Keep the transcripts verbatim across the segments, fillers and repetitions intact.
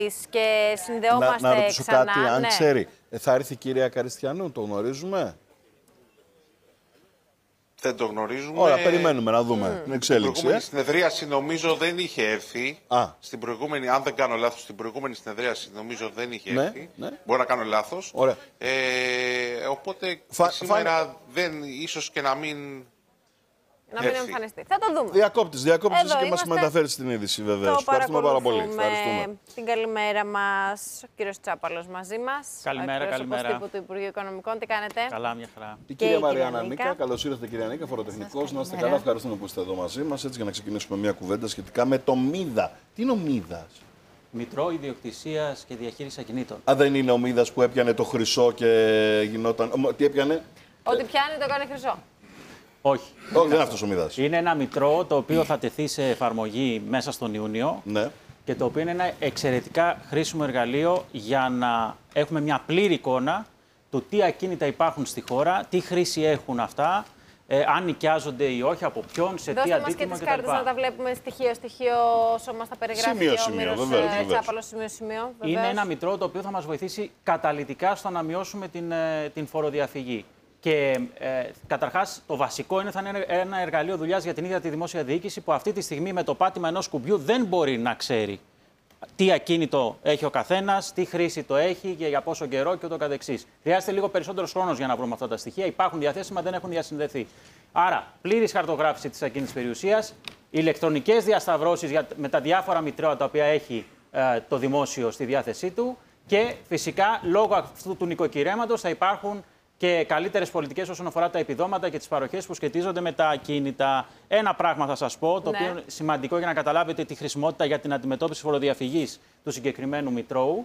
και συνδεόμαστε να, να ρωτήσω ξανά. κάτι, αν ναι. ξέρει. Ε, θα έρθει η κυρία Καριστιανού, το γνωρίζουμε. Δεν το γνωρίζουμε. Ωραία, περιμένουμε να δούμε mm. την εξέλιξη. Στην προηγούμενη ε? συνεδρίαση νομίζω δεν είχε έρθει. Α. Στην προηγούμενη, αν δεν κάνω λάθος, στην προηγούμενη συνεδρίαση νομίζω δεν είχε ναι, έρθει. Ναι. Μπορεί να κάνω λάθος. Ωραία. Ε, οπότε Φα, σήμερα φα... δεν, ίσως και να μην... Να μην εμφανιστεί. Θα το δούμε. Διακόπτης, διακόπτης και μας είμαστε... μεταφέρει την είδηση βεβαίως. Το Ευχαριστούμε πάρα πολύ. Ευχαριστούμε. Την καλημέρα μας, ο κύριος Τσάπαλος μαζί μας. Καλημέρα, καλημέρα. Τύπου του Υπουργείου Οικονομικών, τι κάνετε? Καλά, μια χαρά. Η κυρία Μαριάννα Νίκα, καλώς ήρθατε κυρία Νίκα, φοροτεχνικός. Να είστε καλά, ευχαριστούμε που είστε εδώ μαζί μας. Έτσι για να ξεκινήσουμε μια κουβέντα σχετικά με το Μίδα. Τι είναι ο Μίδας? Μητρό Ιδιοκτησίας και Διαχείρισης Ακινήτων. Α, δεν είναι ο Μίδας που έπιανε το χρυσό και γινόταν. Τι έπιανε? Ό,τι πιάνει το κάνει χρυσό. Όχι. Όχι, δεν είναι αυτός ο Μίδας. Είναι ένα μητρό το οποίο θα τεθεί σε εφαρμογή μέσα στον Ιούνιο. Ναι. Και το οποίο είναι ένα εξαιρετικά χρήσιμο εργαλείο για να έχουμε μια πλήρη εικόνα του τι ακίνητα υπάρχουν στη χώρα, τι χρήση έχουν αυτά, ε, αν νοικιάζονται ή όχι, από ποιον, σε Δώστε τι μας αντίτιμο και τις κτλ. κάρτες να τα βλέπουμε στοιχείο-στοιχείο όσο μας τα περιγράφει Σημείο, ο σημείο, Όμηρος βεβαίως, Τσάπαλος, σημείο-σημείο. Είναι ένα μητρό το οποίο θα μας βοηθήσει καταλυτικά στο να μειώσουμε την, την φοροδιαφυγή. Και ε, καταρχάς, το βασικό είναι θα είναι ένα εργαλείο δουλειάς για την ίδια τη δημόσια διοίκηση που αυτή τη στιγμή με το πάτημα ενός κουμπιού δεν μπορεί να ξέρει τι ακίνητο έχει ο καθένας, τι χρήση το έχει και για πόσο καιρό και ούτω καθεξής. Χρειάζεται λίγο περισσότερος χρόνος για να βρούμε αυτά τα στοιχεία. Υπάρχουν διαθέσιμα, δεν έχουν διασυνδεθεί. Άρα, πλήρης χαρτογράφηση της ακίνητης περιουσίας, ηλεκτρονικές διασταυρώσεις με τα διάφορα μητρώα τα οποία έχει ε, το δημόσιο στη διάθεσή του και φυσικά λόγω αυτού του νοικοκυρέματος θα υπάρχουν και καλύτερες πολιτικές όσον αφορά τα επιδόματα και τις παροχές που σχετίζονται με τα ακίνητα. Ένα πράγμα θα σας πω, το ναι. οποίο είναι σημαντικό για να καταλάβετε τη χρησιμότητα για την αντιμετώπιση φοροδιαφυγής του συγκεκριμένου μητρώου.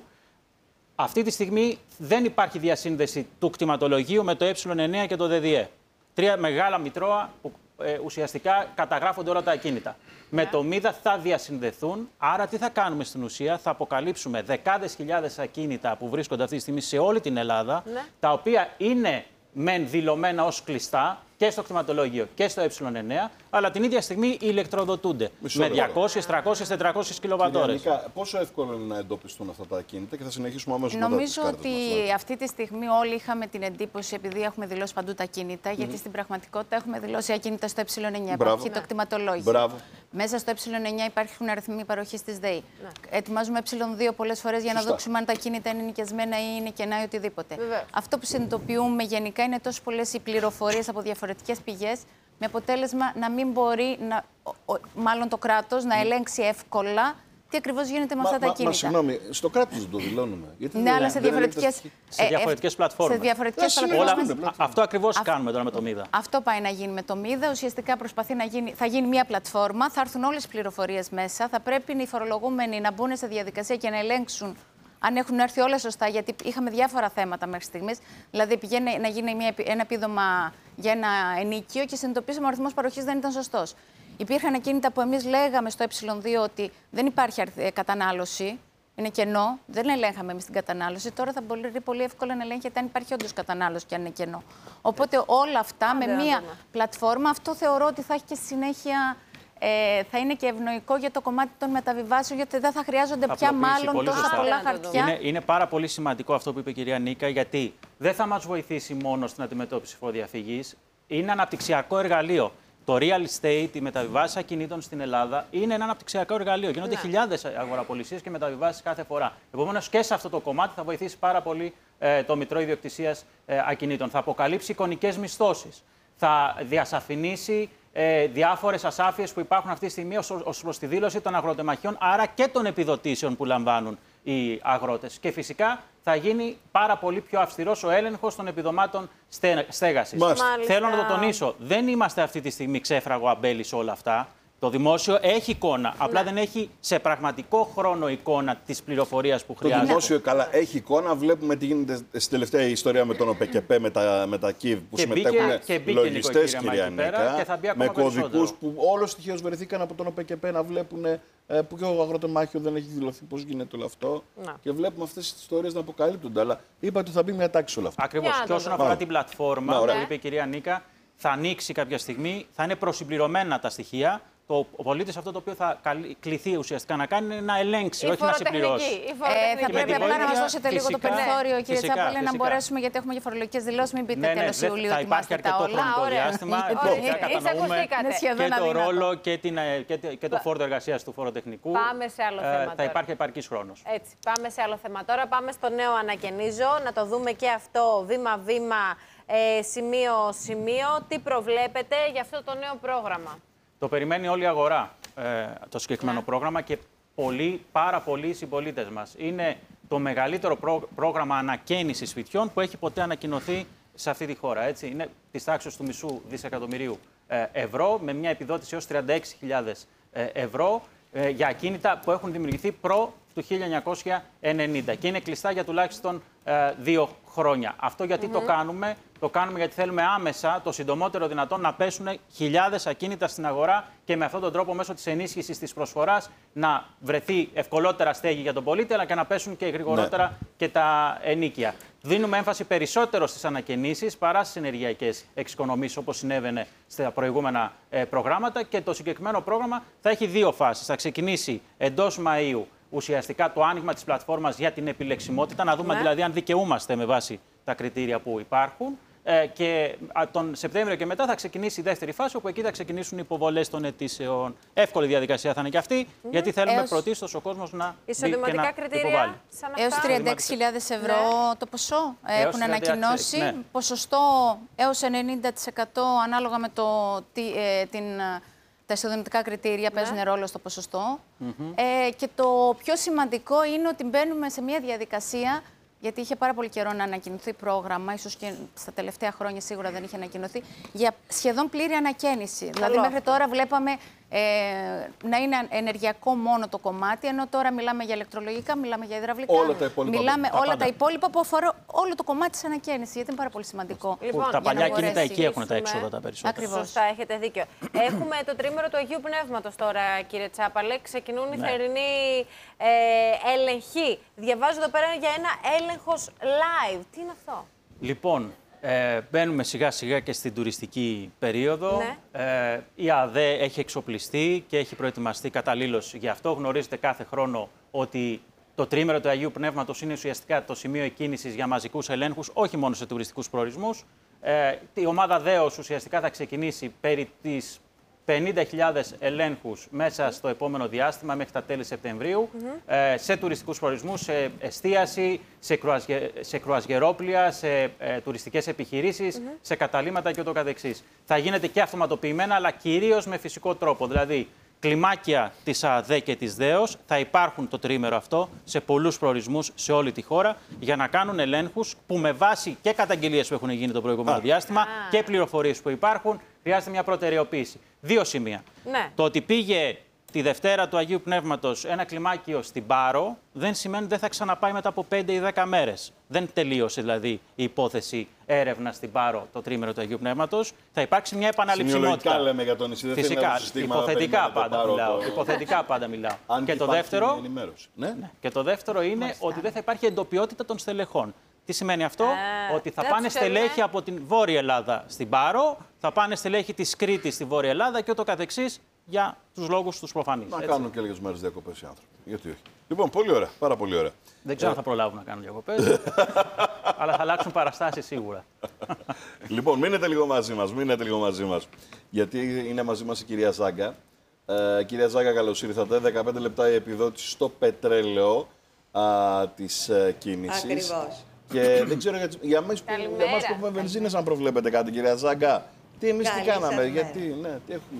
Αυτή τη στιγμή δεν υπάρχει διασύνδεση του κτηματολογίου με το ε εννέα και το ΔΔΕ. Τρία μεγάλα μητρώα που ε, ουσιαστικά καταγράφονται όλα τα ακίνητα. Με Ναι. το Μίδα θα διασυνδεθούν, άρα τι θα κάνουμε στην ουσία? Θα αποκαλύψουμε δεκάδες χιλιάδες ακίνητα που βρίσκονται αυτή τη στιγμή σε όλη την Ελλάδα, ναι. τα οποία είναι μεν δηλωμένα ως κλειστά και στο κτηματολόγιο και στο ε εννέα, αλλά την ίδια στιγμή ηλεκτροδοτούνται Μισό με λεπτό. διακόσιες, τριακόσιες, τετρακόσιες κιλοβατόρες. Πόσο εύκολο είναι να εντοπιστούν αυτά τα ακίνητα και θα συνεχίσουμε αμέσως μετά τις Νομίζω κάρτες ότι μας. αυτή τη στιγμή όλοι είχαμε την εντύπωση, επειδή έχουμε δηλώσει παντού τα ακίνητα, mm-hmm. γιατί στην πραγματικότητα έχουμε δηλώσει ακίνητα στο ε εννέα. Υπάρχει το κτηματολόγιο. Μπράβο. Μέσα στο ε εννέα υπάρχουν αριθμοί παροχής της ΔΕΗ. Ναι. Ετοιμάζουμε ε δύο πολλές φορές για να Σωστά. δείξουμε αν τα ακίνητα είναι νοικιασμένα ή είναι κενά ή οτιδήποτε. Βεβαίως. Αυτό που συνειδητοποιούμε γενικά είναι τόσο πολλές οι πληροφορίες από διαφορετικές πηγές, με αποτέλεσμα να μην μπορεί, να, ο, ο, μάλλον το κράτος, να ελέγξει εύκολα τι ακριβώς γίνεται με Μα, αυτά τα μα, ακίνητα. μα συγγνώμη, στο κράτος δεν το δηλώνουμε. Γιατί Ναι, δεν, αλλά σε δεν διαφορετικές, σε ε, διαφορετικές ε, πλατφόρμες. Σε διαφορετικές Ε, πλατφόρμες. όλα- Α, αυτό ακριβώς Αυ- κάνουμε τώρα με το Μίδα. Αυτό πάει να γίνει με το Μίδα. Ουσιαστικά προσπαθεί να γίνει, θα γίνει μια πλατφόρμα, θα έρθουν όλες οι πληροφορίες μέσα. Θα πρέπει οι φορολογούμενοι να μπουν σε διαδικασία και να ελέγξουν αν έχουν έρθει όλα σωστά, γιατί είχαμε διάφορα θέματα μέχρι στιγμής. Δηλαδή, πηγαίνει να γίνει μια, ένα επίδομα για ένα ενίκιο και συνειδητοποίησαμε ο αριθμός παροχής δεν ήταν σωστός. Υπήρχαν ακίνητα που εμείς λέγαμε στο ε δύο ότι δεν υπάρχει κατανάλωση, είναι κενό, δεν ελέγχαμε εμείς την κατανάλωση. Τώρα θα μπορεί πολύ εύκολα να ελέγχεται αν υπάρχει όντως κατανάλωση και αν είναι κενό. Οπότε όλα αυτά Άντε, με να μια δούμε. πλατφόρμα, αυτό θεωρώ ότι θα έχει και στη συνέχεια. Ε, θα είναι και ευνοϊκό για το κομμάτι των μεταβιβάσεων, γιατί δεν θα χρειάζονται πια Απλοποίηση, μάλλον πολύ τόσα σωστά. πολλά Να το χαρτιά. Είναι, είναι πάρα πολύ σημαντικό αυτό που είπε η κυρία Νίκα, γιατί δεν θα μας βοηθήσει μόνο στην αντιμετώπιση φοροδιαφυγής. Είναι αναπτυξιακό εργαλείο. Το real estate, οι μεταβιβάσεις ακινήτων στην Ελλάδα, είναι ένα αναπτυξιακό εργαλείο. Γίνονται Ναι. χιλιάδες αγοραπολισίες και μεταβιβάσεις κάθε φορά. Επομένως, και σε αυτό το κομμάτι θα βοηθήσει πάρα πολύ ε, το Μητρό Ιδιοκτησίας ε, Ακινήτων. Θα αποκαλύψει εικονικές μισθώσεις. Θα διασαφηνίσει ε, διάφορες ασάφειες που υπάρχουν αυτή τη στιγμή ως, ως προς τη δήλωση των αγροτεμαχιών, άρα και των επιδοτήσεων που λαμβάνουν οι αγρότες. Και φυσικά θα γίνει πάρα πολύ πιο αυστηρός ο έλεγχος των επιδομάτων στε, στέγασης. Μάλιστα. Θέλω να το τονίσω, δεν είμαστε αυτή τη στιγμή ξέφραγο αμπέλι σε όλα αυτά. Το δημόσιο έχει εικόνα, απλά Ναι. δεν έχει σε πραγματικό χρόνο εικόνα της πληροφορίας που Το χρειάζεται. δημόσιο καλά έχει εικόνα. Βλέπουμε τι γίνεται στην τελευταία ιστορία με τον ΟΠΕΚΕΠΕ, με τα, με τα ΚΙΒ που Και μπήκε- συμμετέχουν και μπήκε λογιστές, νοικοκύρεμα κυρία εκεί πέρα Νίκα, και θα μπει ακόμα με κωδικούς περισσότερο. που όλο στοιχείως βρεθήκαν από τον ΟΠΕΚΕΠΕ να βλέπουν ε, που και ο αγροτεμάχιο δεν έχει δηλωθεί πώς γίνεται όλο αυτό. Να. Και βλέπουμε αυτές τις ιστορίες να αποκαλύπτονται. Αλλά είπα ότι θα μπει μια τάξη σε όλο αυτό. Ακριβώς. Για να Και το όσον δούμε. αφορά Πάμε. την πλατφόρμα Να, ωραία. που είπε η κυρία Νίκα, θα ανοίξει κάποια στιγμή, θα είναι προσυμπληρωμένα τα στοιχεία. Το, ο πολίτης αυτό το οποίο θα κληθεί ουσιαστικά να κάνει είναι να ελέγξει, η όχι να συμπληρώσει. Ε, θα πρέπει απλά να μας δώσετε λίγο το περιθώριο, κύριε Τσάπαλε, να μπορέσουμε, γιατί έχουμε και φορολογικές δηλώσεις, μην πείτε ναι, τέλος ναι, Ιουλίου θα ότι υπάρχει είμαστε τα αρκετό όλα. χρονικό διάστημα. Κατανοούμε και το ρόλο και, την, και, και το φόρτο εργασίας του φοροτεχνικού. Πάμε σε άλλο θέμα. Θα υπάρχει επαρκής χρόνος. Έτσι, πάμε σε άλλο θέμα. Τώρα πάμε στο νέο ανακαινίζω, να το δούμε και αυτό βήμα-βήμα, ε, σημείο-σημείο. Τι προβλέπετε για αυτό το νέο πρόγραμμα? Το περιμένει όλη η αγορά ε, το συγκεκριμένο ναι. πρόγραμμα και πολλοί, πάρα πολλοί συμπολίτες μας. Είναι το μεγαλύτερο πρό, πρόγραμμα ανακαίνησης σπιτιών που έχει ποτέ ανακοινωθεί σε αυτή τη χώρα. Έτσι. Είναι της τάξης του μισού δισεκατομμυρίου ε, ευρώ, με μια επιδότηση έως τριάντα έξι χιλιάδες ε, ευρώ ε, για ακίνητα που έχουν δημιουργηθεί προ του χίλια εννιακόσια ενενήντα και είναι κλειστά για τουλάχιστον ε, δύο χρόνια. Αυτό γιατί mm-hmm. το κάνουμε? Το κάνουμε γιατί θέλουμε άμεσα, το συντομότερο δυνατόν, να πέσουν χιλιάδες ακίνητα στην αγορά και με αυτόν τον τρόπο, μέσω της ενίσχυσης της προσφοράς, να βρεθεί ευκολότερα στέγη για τον πολίτη, αλλά και να πέσουν και γρηγορότερα ναι. και τα ενοίκια. Δίνουμε έμφαση περισσότερο στις ανακαινήσεις παρά στις ενεργειακές εξοικονομήσεις, όπως συνέβαινε στα προηγούμενα ε, προγράμματα. Και το συγκεκριμένο πρόγραμμα θα έχει δύο φάσεις. Θα ξεκινήσει εντός Μαΐου ουσιαστικά το άνοιγμα της πλατφόρμας για την επιλεξιμότητα, να δούμε ναι. δηλαδή αν δικαιούμαστε με βάση τα κριτήρια που υπάρχουν. Ε, και τον Σεπτέμβριο και μετά θα ξεκινήσει η δεύτερη φάση, όπου εκεί θα ξεκινήσουν οι υποβολές των αιτήσεων. Εύκολη διαδικασία θα είναι και αυτή, mm-hmm. γιατί θέλουμε έως... πρωτίστως ο κόσμος να μπει και να υποβάλει. Έως τριάντα έξι χιλιάδες ευρώ ναι. το ποσό ε, έχουν ανακοινώσει. Ναι. Ποσοστό έως ενενήντα τοις εκατό ανάλογα με το, τι, ε, την, τα ισοδυναμικά κριτήρια ναι. παίζουν ρόλο στο ποσοστό. Mm-hmm. ε, και το πιο σημαντικό είναι ότι μπαίνουμε σε μια διαδικασία. Γιατί είχε πάρα πολύ καιρό να ανακοινωθεί πρόγραμμα, ίσως και στα τελευταία χρόνια σίγουρα δεν είχε ανακοινωθεί, για σχεδόν πλήρη ανακαίνιση. Καλό. Δηλαδή, μέχρι τώρα βλέπαμε ε, να είναι ενεργειακό μόνο το κομμάτι, ενώ τώρα μιλάμε για ηλεκτρολογικά, μιλάμε για υδραυλικά. Όλα τα υπόλοιπα. Μιλάμε τα όλα πάντα. τα υπόλοιπα που αφορούν όλο το κομμάτι της ανακαίνησης, γιατί είναι πάρα πολύ σημαντικό. Λοιπόν, τα παλιά κινητά εκεί έχουν τα έξοδα τα περισσότερα. Ακριβώς. Σωστά, έχετε δίκιο. Έχουμε το τρίμηνο του Αγίου Πνεύματος τώρα, κύριε Τσάπαλε. Ξεκινούν οι ναι. θερινοί ε, έλεγχοι. Διαβάζω εδώ πέρα για ένα έλεγχος live. Τι είναι αυτό? Λοιπόν, ε, μπαίνουμε σιγά σιγά και στην τουριστική περίοδο. Ναι. Ε, η ΑΔΕ έχει εξοπλιστεί και έχει προετοιμαστεί καταλήλως γι' αυτό. Γνωρίζετε κάθε χρόνο ότι το τρίμηνο του Αγίου Πνεύματος είναι ουσιαστικά το σημείο εκκίνησης για μαζικούς ελέγχους, όχι μόνο σε τουριστικούς προορισμούς. Ε, η ομάδα ΔΕΟΣ ουσιαστικά θα ξεκινήσει περί τις πενήντα χιλιάδες ελέγχους μέσα στο επόμενο διάστημα μέχρι τα τέλη Σεπτεμβρίου mm-hmm. ε, σε τουριστικούς προορισμούς, σε εστίαση, σε, κρουαζιε, σε κρουαζιερόπλια, σε ε, τουριστικές επιχειρήσεις, mm-hmm. σε καταλύματα και ούτω καθεξής. Θα γίνεται και αυτοματοποιημένα, αλλά κυρίως με φυσικό τρόπο. Δηλαδή, κλιμάκια της ΑΔΕ και της ΔΕΟΣ θα υπάρχουν το τρίμερο αυτό σε πολλούς προορισμούς σε όλη τη χώρα για να κάνουν ελέγχους που με βάση και καταγγελίες που έχουν γίνει το προηγούμενο ah. διάστημα ah. και πληροφορίες που υπάρχουν χρειάζεται μια προτεραιοποίηση. Δύο σημεία. Ναι. Το ότι πήγε τη Δευτέρα του Αγίου Πνεύματος ένα κλιμάκιο στην Πάρο δεν σημαίνει ότι δεν θα ξαναπάει μετά από πέντε ή δέκα μέρες. Δεν τελείωσε δηλαδή η υπόθεση έρευνα στην Πάρο το τρίμηνο του Αγίου Πνεύματος. Θα υπάρξει μια επαναληψιμότητα. Σημειολογικά λέμε για τον νησί. Φυσικά, υποθετικά πάντα πάρο, μιλάω. το... Υποθετικά πάντα μιλάω. Αν και, το δεύτερο, ναι. Ναι. και το δεύτερο είναι Μάλιστα. ότι δεν θα υπάρχει εντοπιότητα των στελεχών. Τι σημαίνει αυτό? Ε, ότι θα πάνε στελέχη από την Βόρεια Ελλάδα στην Πάρο, θα πάνε στελέχη της Κρήτης στη Βόρεια Ελλάδα και ούτω καθεξής για τους λόγους τους προφανείς. Να έτσι. κάνουν και λίγες μέρες διακοπές οι άνθρωποι. Γιατί όχι. Λοιπόν, πολύ ωραία. Πάρα πολύ ωραία. Δεν ξέρω αν ε... θα προλάβουν να κάνουν διακοπές, αλλά θα αλλάξουν παραστάσεις σίγουρα. Λοιπόν, μείνετε λίγο μαζί μας. Μείνετε λίγο μαζί μας. Γιατί είναι μαζί μας η κυρία Ζάγκα. Ε, κυρία Ζάγκα, καλώς ήρθατε. δεκαπέντε λεπτά η επιδότηση στο πετρέλαιο α, της ε, κίνησης. Ακριβώς. Και δεν ξέρω για, για εμάς που, που έχουμε βενζίνες, αν προβλέπετε κάτι, κυρία Ζάγκα. Τι εμείς τι κάναμε, γιατί, ναι, τι έχουμε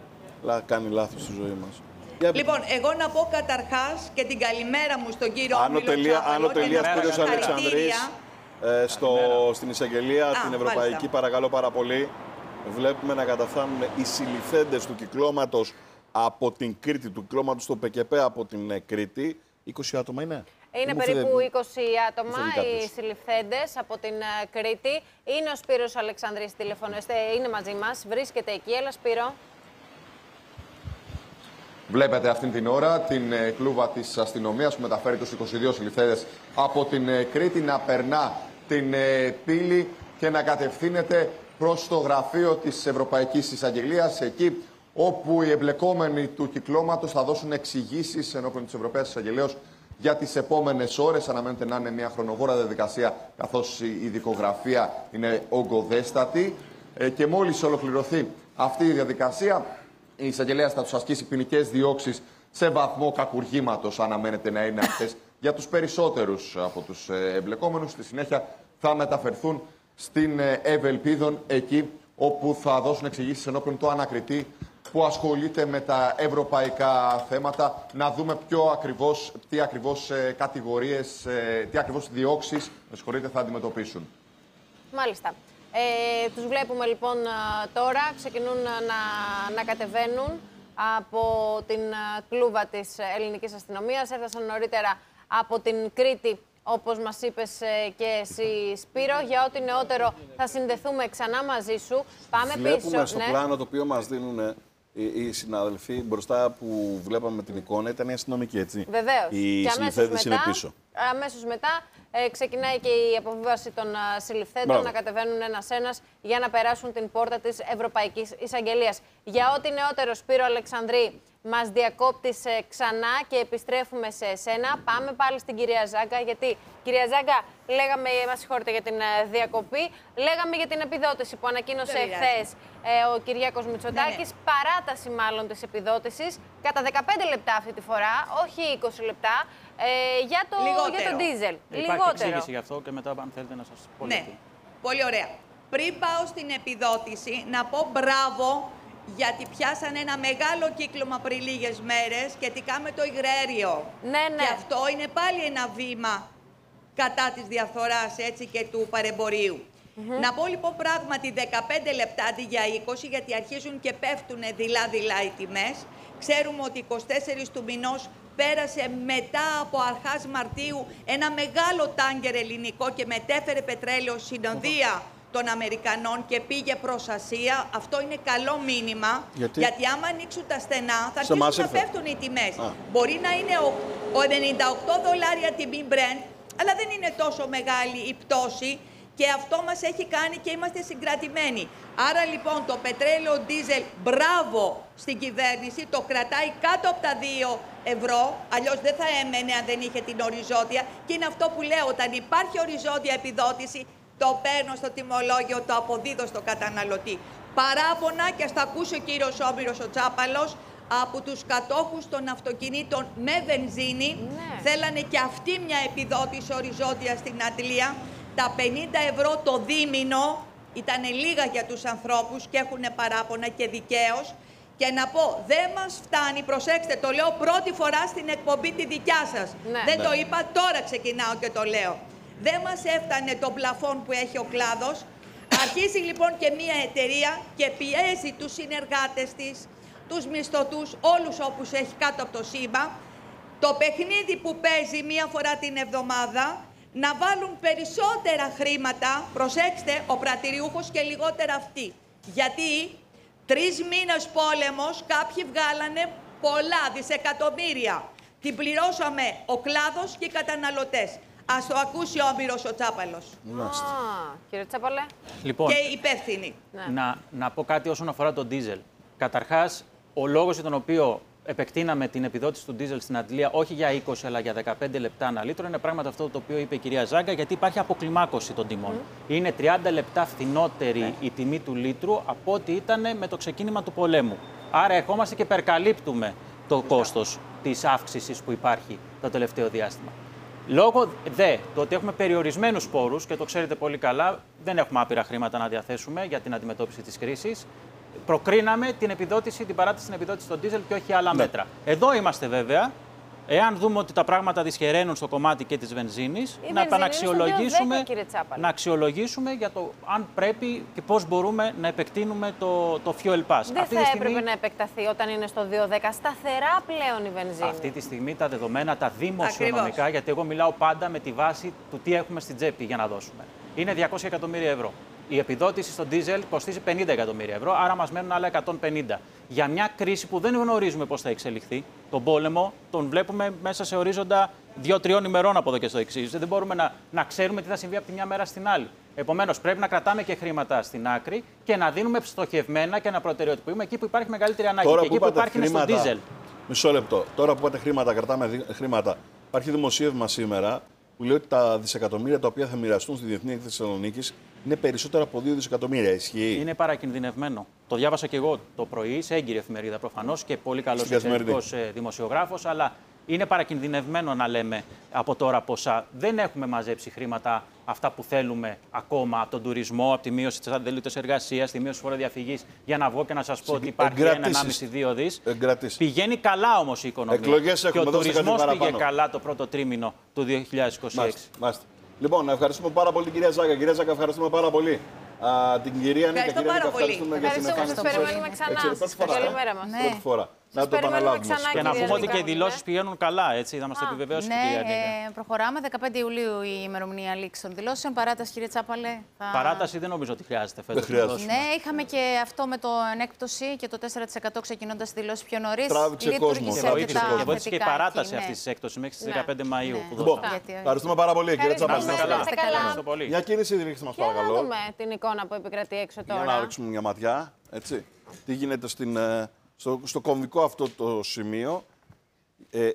Λα, κάνει λάθος στη ζωή μας. Για... Λοιπόν, εγώ να πω καταρχάς και την καλημέρα μου στον κύριο Άνω τελεία, Άνω τελεία, Σπύρος Αλεξανδρής, ε, στο, στην εισαγγελία, Α, την Ευρωπαϊκή, μάλιστα. Παρακαλώ πάρα πολύ. Βλέπουμε να καταφθάνουν οι συλληφθέντες του κυκλώματος από την Κρήτη, του κυκλώματος στο ΠΚΠ από την Κρήτη. είκοσι άτομα είναι. Είναι περίπου είκοσι άτομα οι συλληφθέντες από την Κρήτη. Είναι ο Σπύρος Αλεξανδρής, τηλεφωνέστε, είναι μαζί μας, βρίσκεται εκεί. Έλα, Σπύρο. Βλέπετε αυτήν την ώρα την ε, κλούβα της αστυνομίας που μεταφέρει τους είκοσι δύο συλληφθέντες από την ε, Κρήτη να περνά την ε, πύλη και να κατευθύνεται προς το γραφείο της Ευρωπαϊκής Εισαγγελίας. Εκεί όπου οι εμπλεκόμενοι του κυκλώματος θα δώσουν εξηγήσεις ενώπιον της Ευρωπαίας Εισαγγελέως για τις επόμενες ώρες. Αναμένεται να είναι μια χρονοβόρα διαδικασία, καθώς η δικογραφία είναι ογκοδέστατη. Και μόλις ολοκληρωθεί αυτή η διαδικασία, η εισαγγελέας θα τους ασκήσει ποινικές διώξεις σε βαθμό κακουργήματος, αναμένεται να είναι αυτές για τους περισσότερους από τους εμπλεκόμενους. Στη συνέχεια θα μεταφερθούν στην Ευελπίδων, εκεί όπου θα δώσουν εξηγήσεις ενώπιον του ανακριτή που ασχολείται με τα ευρωπαϊκά θέματα, να δούμε πιο ακριβώς, τι ακριβώς ε, κατηγορίες, ε, τι ακριβώς διώξεις, με συγχωρείτε, θα αντιμετωπίσουν. Μάλιστα. Ε, τους βλέπουμε λοιπόν τώρα, ξεκινούν να, να κατεβαίνουν από την κλούβα της ελληνικής αστυνομίας. Έφτασαν νωρίτερα από την Κρήτη, όπως μας είπες και εσύ, Σπύρο. Για ό,τι νεότερο θα συνδεθούμε ξανά μαζί σου. Πάμε Βλέπουμε πίσω. στο ναι. πλάνο το οποίο μας δίνουν οι συνάδελφοι, μπροστά που βλέπαμε την εικόνα, ήταν η αστυνομική, έτσι. Βεβαίως. Οι και συλληφθέντες είναι πίσω. Αμέσως μετά ε, ξεκινάει και η αποβίβαση των α, συλληφθέντων. Μπράβο. Να κατεβαίνουν ένας-ένας για να περάσουν την πόρτα της Ευρωπαϊκής Εισαγγελίας. Για ό,τι νεότερο, Σπύρο Αλεξανδρή, μας διακόπτεις ε, ξανά και επιστρέφουμε σε εσένα. Πάμε πάλι στην κυρία Ζάγκα, γιατί, κυρία Ζάγκα, λέγαμε, μας συγχωρείτε για την ε, διακοπή, λέγαμε για την επιδότηση που ανακοίνωσε εχθές ε, ο Κυριάκος Μητσοτάκης. Ναι, ναι. Παράταση μάλλον της επιδότησης, κατά δεκαπέντε λεπτά αυτή τη φορά, όχι είκοσι λεπτά, ε, για, το, για το ντίζελ. Υπάρχει Λιγότερο. εξήγηση γι' αυτό και μετά, αν θέλετε να σας πω. Ναι, πολύ ωραία. Πριν πάω στην επιδότηση, να πω μπράβο, γιατί πιάσαν ένα μεγάλο κύκλωμα πριν λίγες μέρες σχετικά με το υγραέριο. Ναι, ναι. Και αυτό είναι πάλι ένα βήμα κατά της διαφθοράς, έτσι, και του παρεμπορίου. Mm-hmm. Να πω λοιπόν πράγματι δεκαπέντε λεπτά αντί για είκοσι, γιατί αρχίζουν και πέφτουν δειλά-δειλά οι τιμές. Ξέρουμε ότι εικοστή τέταρτη του μηνός πέρασε μετά από αρχάς Μαρτίου ένα μεγάλο τάγκερ ελληνικό και μετέφερε πετρέλαιο στην Ινδία των Αμερικανών και πήγε προς Ασία. Αυτό είναι καλό μήνυμα, γιατί, γιατί άμα ανοίξουν τα στενά θα αρχίσουν να πέφτουν οι τιμές. Α. Μπορεί να είναι ο, ο ενενήντα οκτώ δολάρια τιμή Brent, αλλά δεν είναι τόσο μεγάλη η πτώση και αυτό μας έχει κάνει και είμαστε συγκρατημένοι. Άρα λοιπόν το πετρέλαιο ντίζελ, μπράβο στην κυβέρνηση, το κρατάει κάτω από τα δύο ευρώ, αλλιώς δεν θα έμενε αν δεν είχε την οριζόντια, και είναι αυτό που λέω, όταν υπάρχει οριζόντια επιδότηση, το παίρνω στο τιμολόγιο, το αποδίδω στο καταναλωτή. Παράπονα, και ας τα ακούσει ο κύριος Όμηρος ο Τσάπαλος, από τους κατόχους των αυτοκινήτων με βενζίνη, ναι. Θέλανε και αυτή μια επιδότηση οριζόντια στην Αντλία. Τα πενήντα ευρώ το δίμηνο ήταν λίγα για τους ανθρώπους και έχουν παράπονα και δικαίως. Και να πω, δεν μας φτάνει, προσέξτε, το λέω πρώτη φορά στην εκπομπή τη δικιά σας. Ναι. Δεν ναι. το είπα, τώρα ξεκινάω και το λέω. Δεν μας έφτανε το πλαφόν που έχει ο κλάδος. Αρχίζει λοιπόν και μία εταιρεία και πιέζει τους συνεργάτες της, τους μισθωτούς, όλους όπους έχει κάτω από το σήμα, το παιχνίδι που παίζει μία φορά την εβδομάδα, να βάλουν περισσότερα χρήματα, προσέξτε, ο πρατηριούχος και λιγότερα αυτοί. Γιατί τρεις μήνες πόλεμος, κάποιοι βγάλανε πολλά δισεκατομμύρια. Την πληρώσαμε ο κλάδος και οι καταναλωτές. Ας το ακούσει ο Όμηρος ο Τσάπαλος. Α, κύριε Τσάπαλε. Λοιπόν, και υπεύθυνοι. Ναι. Να, να πω κάτι όσον αφορά τον ντίζελ. Καταρχάς, ο λόγος για τον οποίο επεκτείναμε την επιδότηση του ντίζελ στην Αντλία όχι για είκοσι αλλά για δεκαπέντε λεπτά ανά λίτρο είναι πράγματι αυτό το οποίο είπε η κυρία Ζάγκα, γιατί υπάρχει αποκλιμάκωση των τιμών. Mm. Είναι τριάντα λεπτά φθηνότερη mm. η τιμή του λίτρου από ό,τι ήταν με το ξεκίνημα του πολέμου. Άρα ερχόμαστε και περκαλύπτουμε το κόστος της αύξησης που υπάρχει το τελευταίο διάστημα. Λόγω δε το ότι έχουμε περιορισμένους πόρους, και το ξέρετε πολύ καλά, δεν έχουμε άπειρα χρήματα να διαθέσουμε για την αντιμετώπιση της κρίσης, προκρίναμε την επιδότηση, την παράτηση στην επιδότηση στον ντίζελ και όχι άλλα ναι. μέτρα. Εδώ είμαστε βέβαια, εάν δούμε ότι τα πράγματα δυσχεραίνουν στο κομμάτι και της βενζίνης, η να επαναξιολογήσουμε, να αξιολογήσουμε για το αν πρέπει και πώς μπορούμε να επεκτείνουμε το, το fuel pass. Δεν αυτή θα στιγμή, έπρεπε να επεκταθεί όταν είναι στο δύο δέκα, σταθερά πλέον η βενζίνη. Αυτή τη στιγμή τα δεδομένα, τα δημοσιονομικά, ακριβώς. Γιατί εγώ μιλάω πάντα με τη βάση του τι έχουμε στην τσέπη για να δώσουμε. Είναι διακόσια εκατομμύρια ευρώ. Η επιδότηση στο ντίζελ κοστίζει πενήντα εκατομμύρια ευρώ, άρα μας μένουν άλλα εκατόν πενήντα. Για μια κρίση που δεν γνωρίζουμε πώς θα εξελιχθεί, τον πόλεμο τον βλέπουμε μέσα σε ορίζοντα δύο-τριών ημερών από εδώ και στο εξής. Δεν μπορούμε να, να ξέρουμε τι θα συμβεί από τη μια μέρα στην άλλη. Επομένως, πρέπει να κρατάμε και χρήματα στην άκρη και να δίνουμε στοχευμένα και να προτεραιοτυπούμε εκεί που υπάρχει μεγαλύτερη ανάγκη. Τώρα και που εκεί που υπάρχει χρήματα... είναι στο ντίζελ. Μισό λεπτό. Τώρα που πάτε χρήματα, κρατάμε χρήματα. Υπάρχει δημοσίευμα σήμερα που λέει ότι τα δισεκατομμύρια τα οποία θα μοιραστούν στη Διεθνή Έκθεση Θεσσαλονίκης είναι περισσότερα από δύο δισεκατομμύρια. Ισχύει? Είναι παρακινδυνευμένο. Το διάβασα και εγώ το πρωί σε έγκυρη εφημερίδα προφανώς και πολύ καλός εξαιρετικός δημοσιογράφος, αλλά είναι παρακινδυνευμένο να λέμε από τώρα ποσά. Δεν έχουμε μαζέψει χρήματα αυτά που θέλουμε ακόμα από τον τουρισμό, από τη μείωση της αντελήτως εργασίας, τη μείωση της φοροδιαφυγής, για να βγω και να σας πω ότι υπάρχει ένα ενάμιση δύο δις. Πηγαίνει καλά όμως η οικονομία. Εκλογές και ο τουρισμός πήγε καλά το πρώτο τρίμηνο του δύο χιλιάδες είκοσι έξι. Μάλιστα, μάλιστα. Λοιπόν, ευχαριστούμε πάρα πολύ την κυρία Ζάκα. Κυρία Ζάκα, ευχαριστούμε πάρα πολύ. Α, την κυρία Νίκα, κυρία Νίκα, ευχαριστούμε για την εμφάνιση. Σας περιμένουμε ξανά. Καλημέρα μας. Πρώτη φορά. Να το επαναλάβουμε. Και να πούμε ότι και οι δηλώσεις πηγαίνουν καλά, έτσι. Θα μας το επιβεβαιώσει ναι, η κυρία Νίκα. Ε, προχωράμε. δεκαπέντε Ιουλίου η ημερομηνία λήξη των δηλώσεων. Παράταση, κύριε Τσάπαλε. Θα... Παράταση δεν νομίζω ότι χρειάζεται φέτος. Ναι, είχαμε και αυτό με την έκπτωση και το τέσσερα τοις εκατό ξεκινώντας τη δηλώση πιο νωρίς. Τράβηξε κόσμο. Και βοήθησε και η παράταση αυτή τη έκπτωση μέχρι τις δεκαπέντε Μαΐου. Ευχαριστούμε πάρα πολύ, κύριε Τσάπαλε. Μια κίνηση ρίξτε μας, παρακαλώ. Για να δούμε την εικόνα που επικρατεί έξω τώρα. Για να ρίξουμε μια ματιά. Έτσι. Τι γίνεται στην. Στο, στο κομβικό αυτό το σημείο. Ε,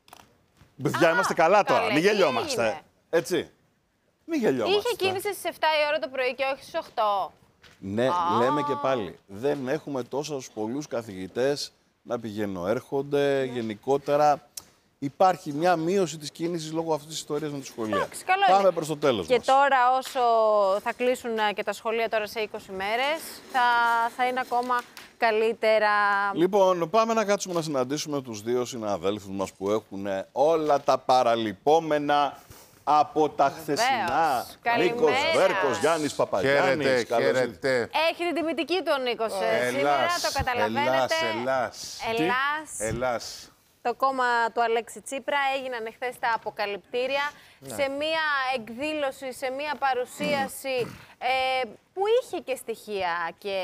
παιδιά, είμαστε καλά τώρα. Καλέ, μην γελιόμαστε. έγινε. Έτσι. Μην γελιόμαστε. Είχε κίνηση στις εφτά η ώρα το πρωί και όχι στις οκτώ. Ναι, ah. λέμε και πάλι. Δεν έχουμε τόσους πολλούς καθηγητές να πηγαίνουν, έρχονται. Mm. Γενικότερα υπάρχει μια μείωση της κίνησης λόγω αυτής της ιστορίας με τη σχολεία. Εντάξει, καλό Πάμε είναι. προς το τέλος Και μας. τώρα όσο θα κλείσουν και τα σχολεία τώρα σε είκοσι μέρες, θα, θα είναι ακόμα καλύτερα. Λοιπόν, πάμε να κάτσουμε να συναντήσουμε τους δύο συναδέλφους μας που έχουν όλα τα παραλυπόμενα από τα χθεσινά. Νίκος Βέρκος, Γιάννης Παπαγιάννης. Χαίρετε, χαίρετε. Έχει την τιμητική του ο Νίκος σήμερα, το καταλαβαίνετε. Ελλάς, Ελλάς. Ελλάς. Το κόμμα του Αλέξη Τσίπρα έγιναν εχθές τα αποκαλυπτήρια ναι. σε μία εκδήλωση, σε μία παρουσίαση ε, που είχε και στοιχεία και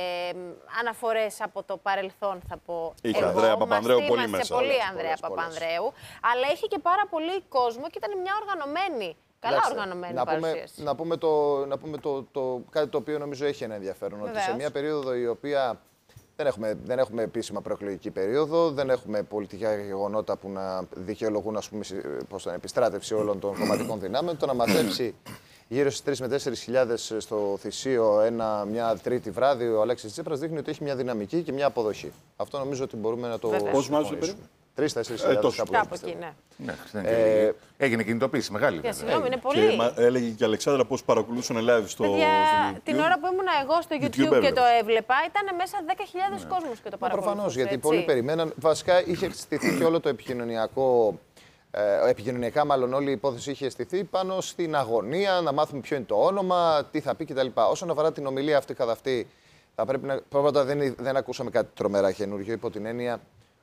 αναφορές από το παρελθόν, θα πω. Είχε εγώ. Ανδρέα Παπανδρέου πολύ μέσα. Πολύ Ανδρέα Παπανδρέου, αλλά είχε και πάρα πολύ κόσμο και ήταν μια οργανωμένη, καλά Λάξτε, οργανωμένη να παρουσίαση. Πούμε, να πούμε, το, να πούμε το, το, κάτι το οποίο νομίζω έχει ένα ενδιαφέρον, Βεβαίως. Ότι σε μια περίοδο η οποία Δεν έχουμε, δεν έχουμε επίσημα προεκλογική περίοδο, δεν έχουμε πολιτικά γεγονότα που να δικαιολογούν ας πούμε, πώς την επιστράτευση όλων των κομματικών δυνάμεων. Το να μαζέψει γύρω στις τρεις με τέσσερις χιλιάδες στο Θησίο ένα, μια τρίτη βράδυ ο Αλέξης Τσίπρας δείχνει ότι έχει μια δυναμική και μια αποδοχή. Αυτό νομίζω ότι μπορούμε να το συμφωνήσουμε. τρεις με τέσσερις χιλιάδες κάπου, κάπου εκεί, ναι. ναι ε, έγινε κινητοποίηση μεγάλη. Για συγγνώμη, είναι πολύ. Και έλεγε και η Αλεξάνδρα πώς παρακολουθούσαν live στο, Παιδιά, στο YouTube. την ώρα που ήμουν εγώ στο YouTube, YouTube και το έβλεπα, ήταν μέσα δέκα χιλιάδες ναι. κόσμος και το παρακολουθούσε. Προφανώς, γιατί πολλοί περιμέναν. Βασικά είχε στηθεί και όλο το επικοινωνιακό. Ε, επικοινωνιακά, μάλλον όλη η υπόθεση είχε στηθεί πάνω στην αγωνία, να μάθουμε ποιο είναι το όνομα, τι θα πει κτλ. Όσον αφορά την ομιλία αυτή καθ' αυτή, θα πρέπει να. Πρώτα δεν, δεν ακούσαμε κάτι τρομερά καινούργιο υπό την έννοια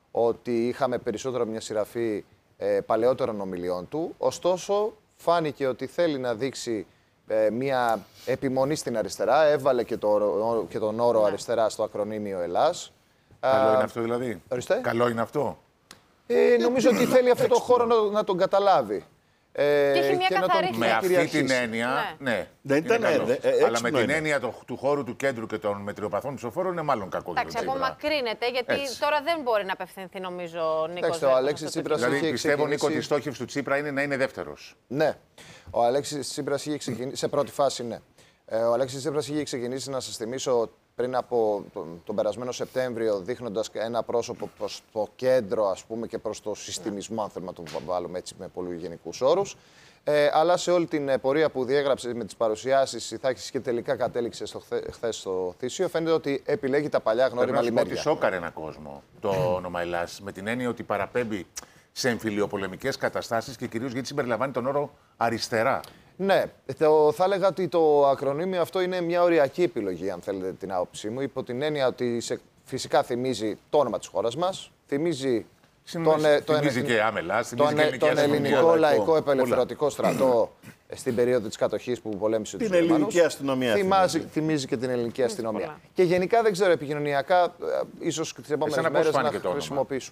ότι είχαμε περισσότερο μια σειραφή ε, παλαιότερων ομιλιών του. Ωστόσο, φάνηκε ότι θέλει να δείξει ε, μια επιμονή στην αριστερά. Έβαλε και, το, και τον όρο αριστερά στο ακρονίμιο Ελλάς. Καλό είναι αυτό δηλαδή. Ορίστε. Καλό είναι αυτό. Ε, νομίζω ότι θέλει αυτό το χώρο να, να τον καταλάβει. Ε, και έχει μια και καθαρή τον, με αυτή την έννοια, ναι. ναι δεν ήταν, ναι, ε, αλλά με την έννοια το, του χώρου του κέντρου και των μετριοπαθών ψηφοφόρων είναι μάλλον κακό. Εντάξει, απομακρύνεται, γιατί έτσι. Τώρα δεν μπορεί να απευθυνθεί, νομίζω, ο Νίκος. Ο Αλέξης Τσίπρας δηλαδή, είχε πιστεύω, ξεκινήσει... Νίκο, ότι η στόχευση του Τσίπρα είναι να είναι δεύτερος. Ναι. Ο Αλέξης Τσίπρας είχε ξεκινήσει, σε πρώτη φάση, ναι. Ε, ο Αλέξης Τσίπρας είχε ξεκινήσει, να σας θυμίσω, πριν από τον, τον περασμένο Σεπτέμβριο, δείχνοντας ένα πρόσωπο προς το κέντρο, ας πούμε, και προς το συστημισμό, αν θέλουμε να το βάλουμε έτσι με πολύ γενικούς όρους. Ε, αλλά σε όλη την πορεία που διέγραψε με τις παρουσιάσεις, η Θάκης και τελικά κατέληξε στο χθες στο Θήσιο, φαίνεται ότι επιλέγει τα παλιά γνώριμα λιμέρια. Ότι σόκαρε έναν κόσμο το όνομα Ελλάς, με την έννοια ότι παραπέμπει σε εμφυλιοπολεμικές καταστάσεις και κυρίως γιατί συμπεριλαμβάνει τον όρο αριστερά. Ναι, το, θα έλεγα ότι το ακρονίμιο αυτό είναι μια οριακή επιλογή, αν θέλετε την άποψή μου, υπό την έννοια ότι σε, φυσικά θυμίζει το όνομα της χώρας μας, θυμίζει τον, θυμίζει τον, και άμελας, τον, τον, τον ελληνικό λαϊκό επελευθερωτικό στρατό στην περίοδο της κατοχής που πολέμησε τους Γερμανούς. Την ελληνική αστυνομία. Θυμάζει, θυμίζει και την ελληνική αστυνομία. Πολλά. Και γενικά δεν ξέρω, επικοινωνιακά, ίσως τις επόμενες μέρες να χρησιμοποιήσουν.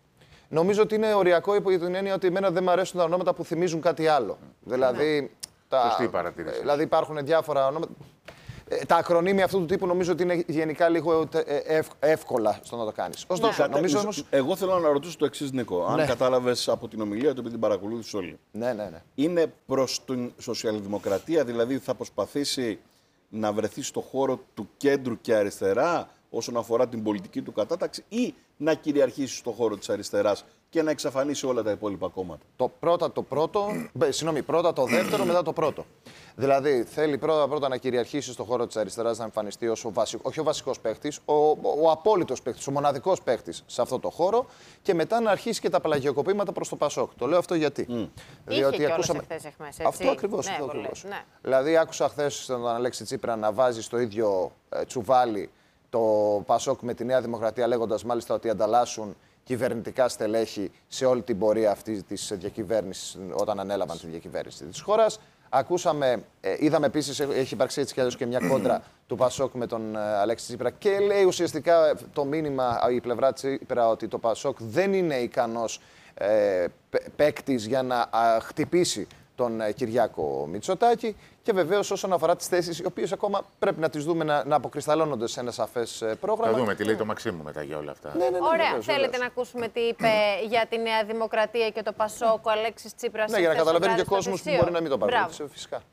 Νομίζω ότι είναι οριακό υπό την έννοια ότι εμένα δεν μου αρέσουν τα ονόματα που θυμίζουν κάτι άλλο. Δηλαδή, Τα... Σωστή παρατήρηση. Δηλαδή υπάρχουν διάφορα ονόματα. Τα ακρονίμια αυτού του τύπου νομίζω ότι είναι γενικά λίγο εύκολα στο να το κάνει. Ωστόσο, ναι. νομίζω όμως... Εγώ θέλω να ρωτήσω το εξής, Νίκο. Αν ναι. κατάλαβες από την ομιλία του, επειδή την παρακολούθησε όλοι. Ναι, ναι, ναι. Είναι προς την σοσιαλδημοκρατία, δηλαδή θα προσπαθήσει να βρεθεί στο χώρο του κέντρου και αριστερά όσον αφορά την πολιτική του κατάταξη, ή να κυριαρχήσει στο χώρο της αριστεράς και να εξαφανίσει όλα τα υπόλοιπα κόμματα? Το πρώτα το πρώτο, συγγνώμη, πρώτα το δεύτερο, μετά το πρώτο. Δηλαδή θέλει πρώτα, πρώτα να κυριαρχήσει στο χώρο της αριστεράς, να εμφανιστεί ως ο βασικό, όχι ο βασικός παίχτης, ο, ο, ο απόλυτος παίχτης, ο μοναδικός παίχτης σε αυτό το χώρο, και μετά να αρχίσει και τα πελαγιοκοπήματα προς το Πασόκ. Το λέω αυτό γιατί. Mm. Διότι είχε ακούσαμε... εχθές, εχμές, έτσι. Αυτό ακριβώς. Ναι, αυτό πολλές, ακριβώς. ναι. Δηλαδή άκουσα χθες τον Αλέξη Τσίπρα να βάζει στο ίδιο ε, τσουβάλι το Πασόκ με τη Νέα Δημοκρατία, λέγοντας μάλιστα ότι ανταλλάσσουν κυβερνητικά στελέχη σε όλη την πορεία αυτή της διακυβέρνησης, όταν ανέλαβαν τη διακυβέρνηση της χώρας. Ακούσαμε, ε, είδαμε επίσης, έχει υπάρξει έτσι κι αλλιώς και μια κόντρα του Πασόκ με τον ε, Αλέξη Τσίπρα, και λέει ουσιαστικά το μήνυμα η πλευρά Τσίπρα ότι το Πασόκ δεν είναι ικανός ε, παίκτης για να α, χτυπήσει τον ε, Κυριάκο Μητσοτάκη. Και βεβαίως όσον αφορά τις θέσεις, οι οποίες ακόμα πρέπει να τις δούμε να, να αποκρισταλώνονται σε ένα σαφές ε, πρόγραμμα. Θα δούμε τι λέει το Μαξίμου μετά για όλα αυτά. Ναι, ναι, ναι, Ωραία. βεβαίως, Θέλετε βεβαίως. να ακούσουμε τι είπε για τη Νέα Δημοκρατία και το Πασόκ ο Αλέξης Τσίπρας? Ναι, για να καταλαβαίνει και ο κόσμος που μπορεί να μην το παρακολουθεί. Φυσικά.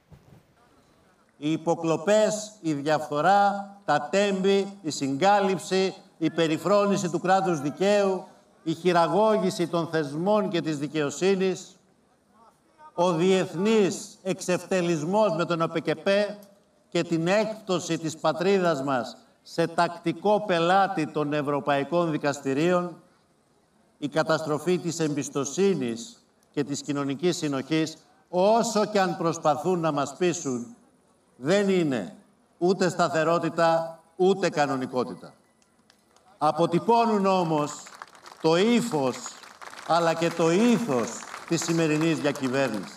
Οι υποκλοπές, η διαφθορά, τα τέμπη, η συγκάλυψη, η περιφρόνηση του κράτους δικαίου, η χειραγώγηση των θεσμών και της δικαιοσύνης, ο διεθνής εξευτελισμός με τον ΟΠΕΚΕΠΕ και την έκπτωση της πατρίδας μας σε τακτικό πελάτη των ευρωπαϊκών δικαστηρίων, η καταστροφή της εμπιστοσύνης και της κοινωνικής συνοχής, όσο και αν προσπαθούν να μας πείσουν, δεν είναι ούτε σταθερότητα, ούτε κανονικότητα. Αποτυπώνουν όμως το ύφος, αλλά και το ήθος της σημερινής διακυβέρνησης.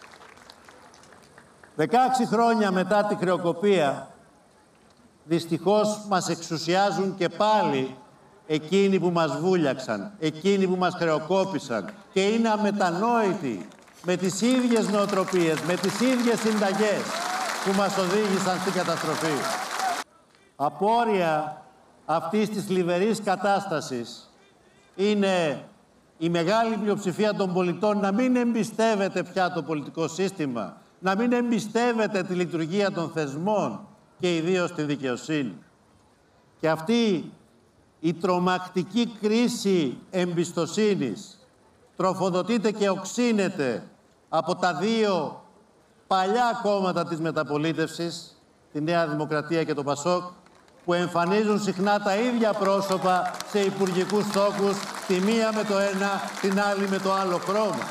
δεκαέξι χρόνια μετά τη χρεοκοπία, δυστυχώς μας εξουσιάζουν και πάλι εκείνοι που μας βούλιαξαν, εκείνοι που μας χρεοκόπησαν, και είναι αμετανόητοι με τις ίδιες νοοτροπίες, με τις ίδιες συνταγές που μας οδήγησαν στην καταστροφή. Απόρρια αυτής της θλιβερής κατάστασης είναι η μεγάλη πλειοψηφία των πολιτών να μην εμπιστεύεται πια το πολιτικό σύστημα, να μην εμπιστεύεται τη λειτουργία των θεσμών και ιδίως τη δικαιοσύνη. Και αυτή η τρομακτική κρίση εμπιστοσύνης τροφοδοτείται και οξύνεται από τα δύο παλιά κόμματα της μεταπολίτευσης, τη Νέα Δημοκρατία και το Πασόκ, που εμφανίζουν συχνά τα ίδια πρόσωπα σε υπουργικούς τόκους, τη μία με το ένα, την άλλη με το άλλο χρώμα.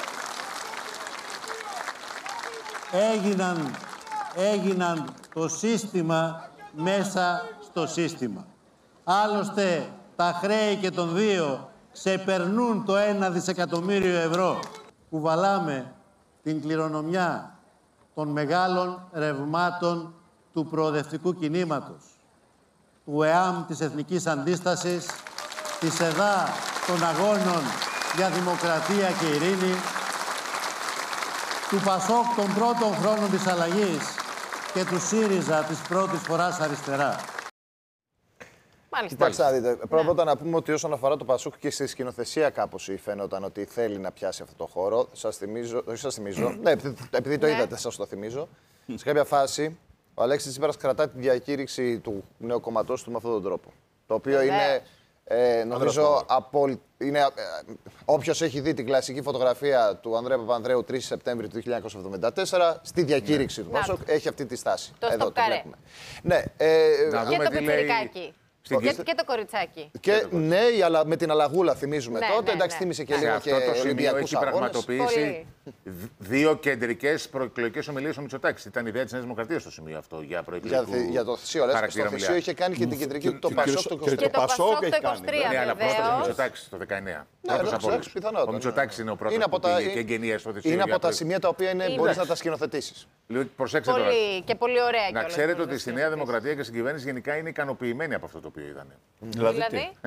Έγιναν, έγιναν το σύστημα μέσα στο σύστημα. Άλλωστε, τα χρέη και των δύο ξεπερνούν το ένα δισεκατομμύριο ευρώ. Κουβαλάμε την κληρονομιά των μεγάλων ρευμάτων του προοδευτικού κινήματος, του ΕΑΜ της Εθνικής Αντίστασης, της ΕΔΑ των Αγώνων για Δημοκρατία και Ειρήνη, του Πασόκ των πρώτων χρόνων της αλλαγής και του ΣΥΡΙΖΑ της πρώτης φοράς αριστερά. Κοιτάξτε, να δείτε. Πρώτα πρώτα να πούμε ότι όσον αφορά το Πασόκ και στη σκηνοθεσία, κάπως φαίνονταν ότι θέλει να πιάσει αυτό το χώρο. Σας θυμίζω, όχι σας θυμίζω, ναι, επειδή το είδατε, σας το θυμίζω. Σε κάποια φάση, ο Αλέξης Τσίπρας κρατά τη διακήρυξη του νέου κομματός του με αυτόν τον τρόπο. Το οποίο είναι, ε, νομίζω, απολ... είναι, ε, όποιος έχει δει την κλασική φωτογραφία του Ανδρέα Παπανδρέου τρεις Σεπτέμβρη του χίλια εννιακόσια εβδομήντα τέσσερα, στη διακήρυξη ναι. του Πασόκ έχει αυτή τη στάση. Το Εδώ το βλέπουμε. Ναι, ε, και το πιτσιρικάκι. Και, και το κοριτσάκι. Και, ναι, αλλά με την αλλαγούλα θυμίζουμε ναι, τότε. Ναι, εντάξει, ναι. Θύμισε και λίγο και Ολυμπιακούς έχει πραγματοποιήσει δύο κεντρικές προεκλογικές ομιλίες ο Μητσοτάκης. Ήταν η ιδέα της Νέας Δημοκρατίας στο σημείο αυτό για προεκλογικό χαρακτήρα. Για το Θησίο, λες, στο Θησίο είχε κάνει και την κεντρική του το Πασόκ το είκοσι τρία. Και το Πασόκ το είκοσι τρία, ναι, αλλά πρώτος ο Μητσοτάκης το δεκαεννέα. Ο Μητσοτάκης είναι ο πρώτος που πήγε και εγγενίασε στο Θησίο. Είναι από τα σημεία τα οποία μπορείς να τα σκηνοθετήσεις. Προσέξτε τώρα. Και πολύ ωραία. Να ξέρετε ότι στη Νέα Δημοκρατία και στην κυβέρνηση γενικά είναι ικανοποιημένοι από αυτό το οποίο είδανε. Δηλαδή.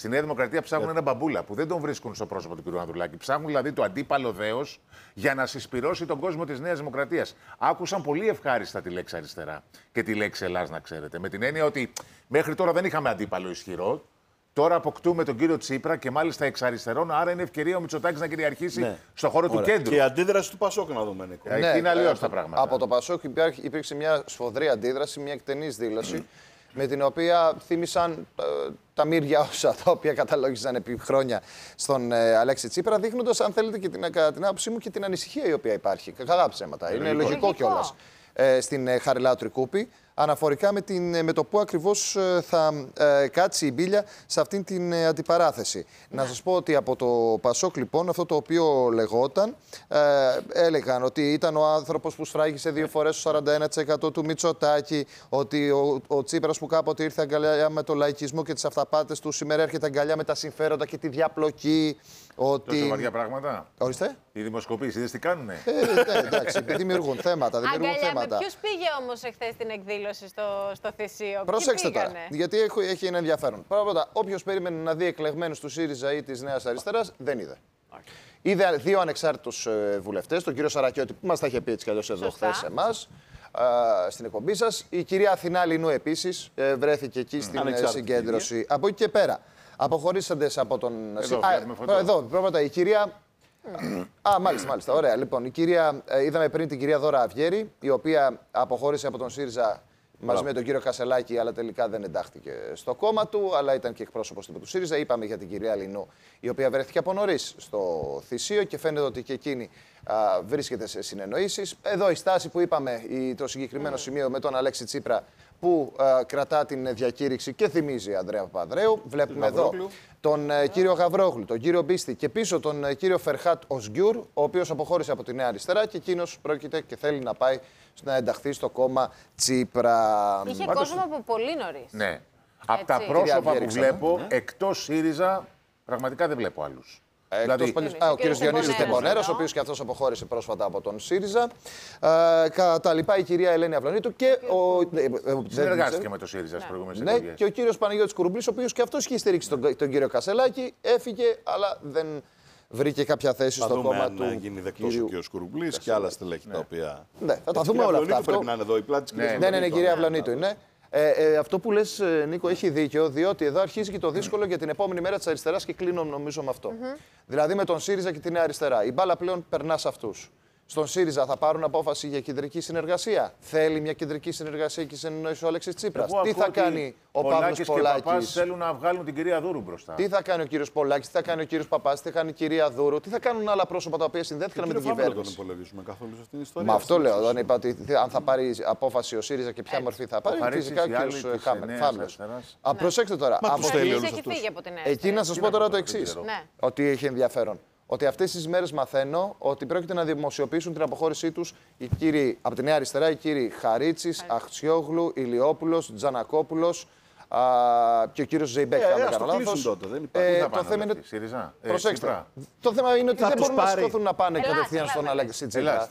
Στη Νέα Δημοκρατία ψάχνουν ένα μπαμπούλα που δεν τον βρίσκουν στο πρόσωπο του κ. Ανδρουλάκη. Ψάχνουν δηλαδή το αντίπαλο δέος για να συσπυρώσει τον κόσμο της Νέας Δημοκρατίας. Άκουσαν πολύ ευχάριστα τη λέξη αριστερά και τη λέξη Ελλάς, να ξέρετε. Με την έννοια ότι μέχρι τώρα δεν είχαμε αντίπαλο ισχυρό. Τώρα αποκτούμε τον κύριο Τσίπρα και μάλιστα εξ αριστερών. Άρα είναι ευκαιρία ο Μητσοτάκης να κυριαρχήσει ναι. στον χώρο Ωραία. του κέντρου. Και η αντίδραση του Πασόκ, να δούμε, Νίκο. Ναι, ναι, είναι αλλιώς τα πράγματα. Από το Πασόκ υπήρξε μια σφοδρή αντίδραση, μια εκτενής δήλωση. Με την οποία θύμισαν ε, τα μύρια όσα τα οποία καταλόγιζαν επί χρόνια στον ε, Αλέξη Τσίπρα, δείχνοντας, αν θέλετε, και την, κατά την άποψή μου και την ανησυχία η οποία υπάρχει. Καλά ψέματα. Είναι λογικό, λογικό κιόλας ε, στην ε, Χαριλάου Τρικούπη, αναφορικά με, την, με το πού ακριβώς ε, θα ε, κάτσει η μπίλια σε αυτήν την ε, αντιπαράθεση. Να σας πω ότι από το Πασόκ, λοιπόν, αυτό το οποίο λεγόταν, ε, έλεγαν ότι ήταν ο άνθρωπος που σφράγισε δύο φορές το σαράντα ένα τοις εκατό του Μητσοτάκη, ότι ο, ο Τσίπρας που κάποτε ήρθε αγκαλιά με το λαϊκισμό και τις αυταπάτες του, σήμερα έρχεται αγκαλιά με τα συμφέροντα και τη διαπλοκή. Ότι... Τόσο βαριά πράγματα. Ορίστε. Οι δημοσκοπήσεις, είδες τι κάνουνε. Ε, ναι, εντάξει, δημιουργούν θέματα. Δημιουργούν αγκαλιά, θέματα. Με ποιους πήγε όμως εχθές την εκδήλωση στο, στο Θησίο? Προσέξτε τώρα, γιατί έχει, έχει ένα ενδιαφέρον. Πρώτα απ' όλα, όποιος περίμενε να δει εκλεγμένους του ΣΥΡΙΖΑ ή της Νέας Αριστεράς, δεν είδε. Okay. Είδε δύο ανεξάρτητους ε, βουλευτές, τον κύριο Σαρακιώτη, που μας τα είχε πει έτσι κι αλλιώς εδώ χθες εμάς, στην εκπομπή σας. Η κυρία Αθηνά Λινού επίσης ε, βρέθηκε εκεί mm. στην ε, συγκέντρωση. Πήγε. Από εκεί και πέρα, αποχωρήσαντες από τον... Εδώ, Α, εδώ πρώτα η κυρία... Α, μάλιστα, μάλιστα. Ωραία. Λοιπόν, η κυρία, ε, είδαμε πριν την κυρία Δώρα Αυγέρη, η οποία αποχώρησε από τον ΣΥΡΙΖΑ μαζί με τον κύριο Κασελάκη, αλλά τελικά δεν εντάχθηκε στο κόμμα του, αλλά ήταν και εκπρόσωπος του ΣΥΡΙΖΑ. Είπαμε για την κυρία Λινού, η οποία βρέθηκε από νωρίς στο Θησίο και φαίνεται ότι και εκείνη α, βρίσκεται σε συνεννοήσεις. Εδώ η στάση που είπαμε, η, το συγκεκριμένο σημείο με τον Αλέξη Τσίπρα, που α, κρατά την διακήρυξη και θυμίζει Ανδρέα Παπανδρέου. Βλέπουμε εδώ τον uh, κύριο Γαβρόγλου, τον κύριο Μπίστη και πίσω τον uh, κύριο Φερχάτ Οσγκιούρ, ο οποίος αποχώρησε από τη Νέα Αριστερά και εκείνος πρόκειται και θέλει να πάει να ενταχθεί στο κόμμα Τσίπρα. Είχε Πάντως... κόσμο από πολύ νωρίς. Ναι. Από τα πρόσωπα που βλέπω, ναι. εκτός ΣΥΡΙΖΑ, πραγματικά δεν βλέπω άλλους. Ε, δηλαδή, α, ο κύριος Διονύσης Τεμπονέρας, ο οποίος και αυτός αποχώρησε πρόσφατα από τον ΣΥΡΙΖΑ. Ε, κατά λοιπά η κυρία Ελένη Αυλωνίτου και ο... Συνεργάστηκε με το ΣΥΡΙΖΑ στις προηγούμενες ναι, εκλογές. Και ο κύριος Παναγιώτης Κουρουμπλής, ο οποίος και αυτός είχε στηρίξει τον, τον κύριο Κασελάκη, έφυγε, αλλά δεν βρήκε κάποια θέση θα στο κόμμα του. Θα γίνει δεκτός ο κύριος Κουρουμπλής και άλλα στελέχη τα οποία... Ναι, θα τα δούμε όλα αυτά. Πρέπει να είναι εδώ η πλάτη της. Ναι, ναι, κυρία Αυλωνίτου είναι. Ε, ε, αυτό που λες, Νίκο, έχει δίκιο, διότι εδώ αρχίζει και το δύσκολο για την επόμενη μέρα της αριστεράς και κλείνω νομίζω με αυτό. Mm-hmm. Δηλαδή με τον ΣΥΡΙΖΑ και την Νέα Αριστερά. Η μπάλα πλέον περνά σε αυτούς. Στον ΣΥΡΙΖΑ θα πάρουν απόφαση για κεντρική συνεργασία. Θέλει μια κεντρική συνεργασία και συνεννόηση ο Αλέξης Τσίπρας. Τι θα κάνει ο Παύλος Πολάκης? Και θέλουν να βγάλουν την κυρία Δούρου μπροστά. Τι θα κάνει ο κύριος Πολάκης, τι θα κάνει ο κύριος Παπάς, τι θα κάνει η κυρία Δούρου, τι θα κάνουν άλλα πρόσωπα τα οποία συνδέθηκαν με την κυβέρνηση. Δεν τον υπολογίζουμε καθόλου σε αυτήν την ιστορία. Μα αυτό λέω. Δεν είπα ότι αν θα πάρει απόφαση ο ΣΥΡΙΖΑ και ποια μορφή θα πάρει. Φυσικά ο κύριος Φάμελος. Προσέξτε τώρα. Εκεί να σας πω τώρα το εξής. Ότι έχει ενδιαφέρον. Ότι αυτές τις μέρες μαθαίνω ότι πρόκειται να δημοσιοποιήσουν την αποχώρησή τους οι κύριοι από τη Νέα Αριστερά, οι κύριοι Χαρίτσης, Αχτσιόγλου, Ηλιόπουλος, Τζανακόπουλος α, και ο κύριος Ζεϊμπέκ. Ε, ας το κλείσουν τότε, δεν υπάρχει. Ε, το θέμα είναι... Προσέξτε, το θέμα είναι ότι δεν μπορούν να σηκωθούν να πάνε κατευθείαν στον Αλέξη Τσίπρα.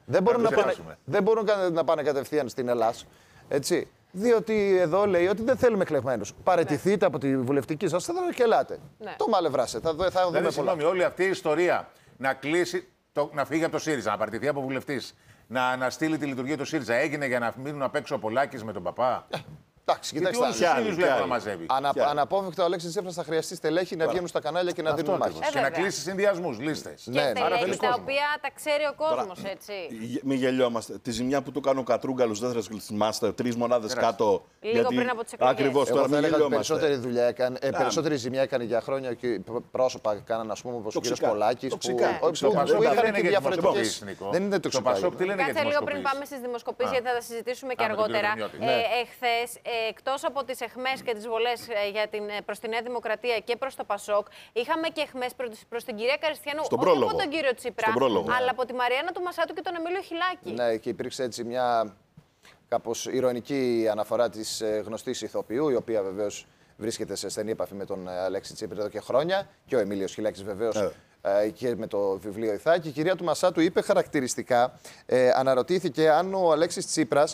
Δεν μπορούν να πάνε κατευθείαν στην Ελλάδα. Έτσι. Διότι εδώ λέει ότι δεν θέλουμε εκλεγμένους. Παραιτηθείτε από τη βουλευτική σας έδρα και ελάτε. Ναι. Το μαλευράσε. Θα, θα δούμε πολλά. Συγγνώμη, όλη αυτή η ιστορία να κλείσει, το, να φύγει από το ΣΥΡΙΖΑ, να παραιτηθεί από βουλευτής, να αναστείλει τη λειτουργία του ΣΥΡΙΖΑ, έγινε για να μείνουν απ' έξω ο Πολάκης με τον παπά. Εντάξει, κοιτάξτε. Όλους τους ίδιους βλέπω να μαζεύει. Ανα, αναπόφευκτα ο Αλέξης Τσίπρας θα χρειαστεί στελέχη να βγαίνουν στα κανάλια και να δίνουν μάχες. Και να κλείσει συνδυασμούς, λίστες. Και στελέχη τα οποία τα ξέρει ο κόσμος, έτσι. Μην γελιόμαστε. Τη ζημιά που του κάνω ο Κατρούγκαλος δεν θα θυμάστε. Τρεις μονάδες κάτω. Λίγο πριν από τις εκλογές. Ακριβώς. Τώρα μην γελιόμαστε. Περισσότερη δουλειά έκανε. Περισσότερη ζημιά έκανε για χρόνια και πρόσωπα έκαναν, ας πούμε, όπως ο κ. Πολάκης. Που είχαν και διαφορετικές. Δεν είναι το Κάτσε λίγο πριν πάμε στις δημοσκοπήσεις, γιατί θα τα συζητήσουμε και αργότερα. Εχθές, εκτός από τις εχμές και τις βολές προς τη Νέα Δημοκρατία και προς το Πασόκ, είχαμε και εχμές προς την κυρία Καριστιανού, όχι από τον κύριο Τσίπρα, αλλά από τη Μαριάννα του Μασάτου και τον Εμίλιο Χιλάκη. Ναι, και υπήρξε έτσι μια κάπως ηρωνική αναφορά της γνωστής ηθοποιού, η οποία βεβαίως βρίσκεται σε στενή επαφή με τον Αλέξη Τσίπρα εδώ και χρόνια, και ο Εμίλιος Χιλάκης βεβαίως. Yeah. Και με το βιβλίο Ιθάκη. Η κυρία του Μασάτου είπε χαρακτηριστικά, ε, αναρωτήθηκε αν ο Αλέξης Τσίπρας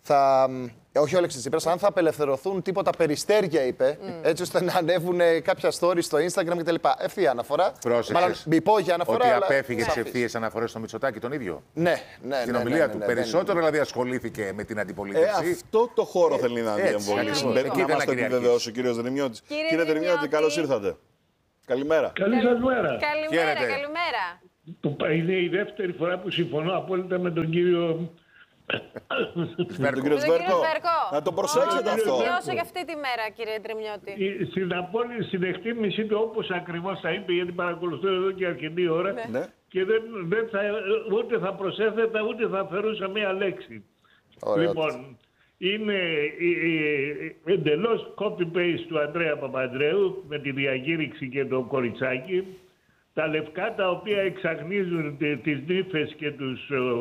θα. Όχι ο Αλέξης Τσίπρας, αν θα απελευθερωθούν τίποτα περιστέρια, είπε, mm. έτσι ώστε να ανέβουν κάποια stories στο Instagram κτλ. Ευθεία αναφορά. Πρόσεξες μη πω για αναφορά. Ότι αλλά... απέφυγε τις ευθείες αναφορές στο Μητσοτάκη τον ίδιο. Ναι, ναι. Στην ναι, ομιλία ναι, ναι, του. ναι, ναι, Περισσότερο ναι, ναι. δηλαδή ασχολήθηκε με την αντιπολίτευση. Ε, αυτό το χώρο θέλει να διεμβολήσει. Εκεί Να δεν μας το επιβεβαιώσει ο κύριος Δρυμιώτης. Κύριε Δρυμιώτη, καλώς ήρθατε. Καλημέρα. Καλή σας μέρα. Καλημέρα, καλημέρα. Είναι η δεύτερη φορά που συμφωνώ απόλυτα με τον κύριο... Με τον κύριο Σβέρκο. Να το προσέξετε αυτό. Όσο για αυτή τη μέρα, κύριε Δρυμιώτη. Στην απόλυτη, στην εκτίμησή του, όπως ακριβώς τα είπε, γιατί παρακολουθώ εδώ και αρκετή ώρα, ναι. και δεν, δεν θα, ούτε θα προσέθετα, ούτε θα αφαιρούσα μία λέξη. Ωραία. Λοιπόν, είναι εντελώς copy-paste του Ανδρέα Παπανδρέου με τη διακήρυξη και το κοριτσάκι. Τα λευκά τα οποία εξαγνίζουν τις νύφες και τους,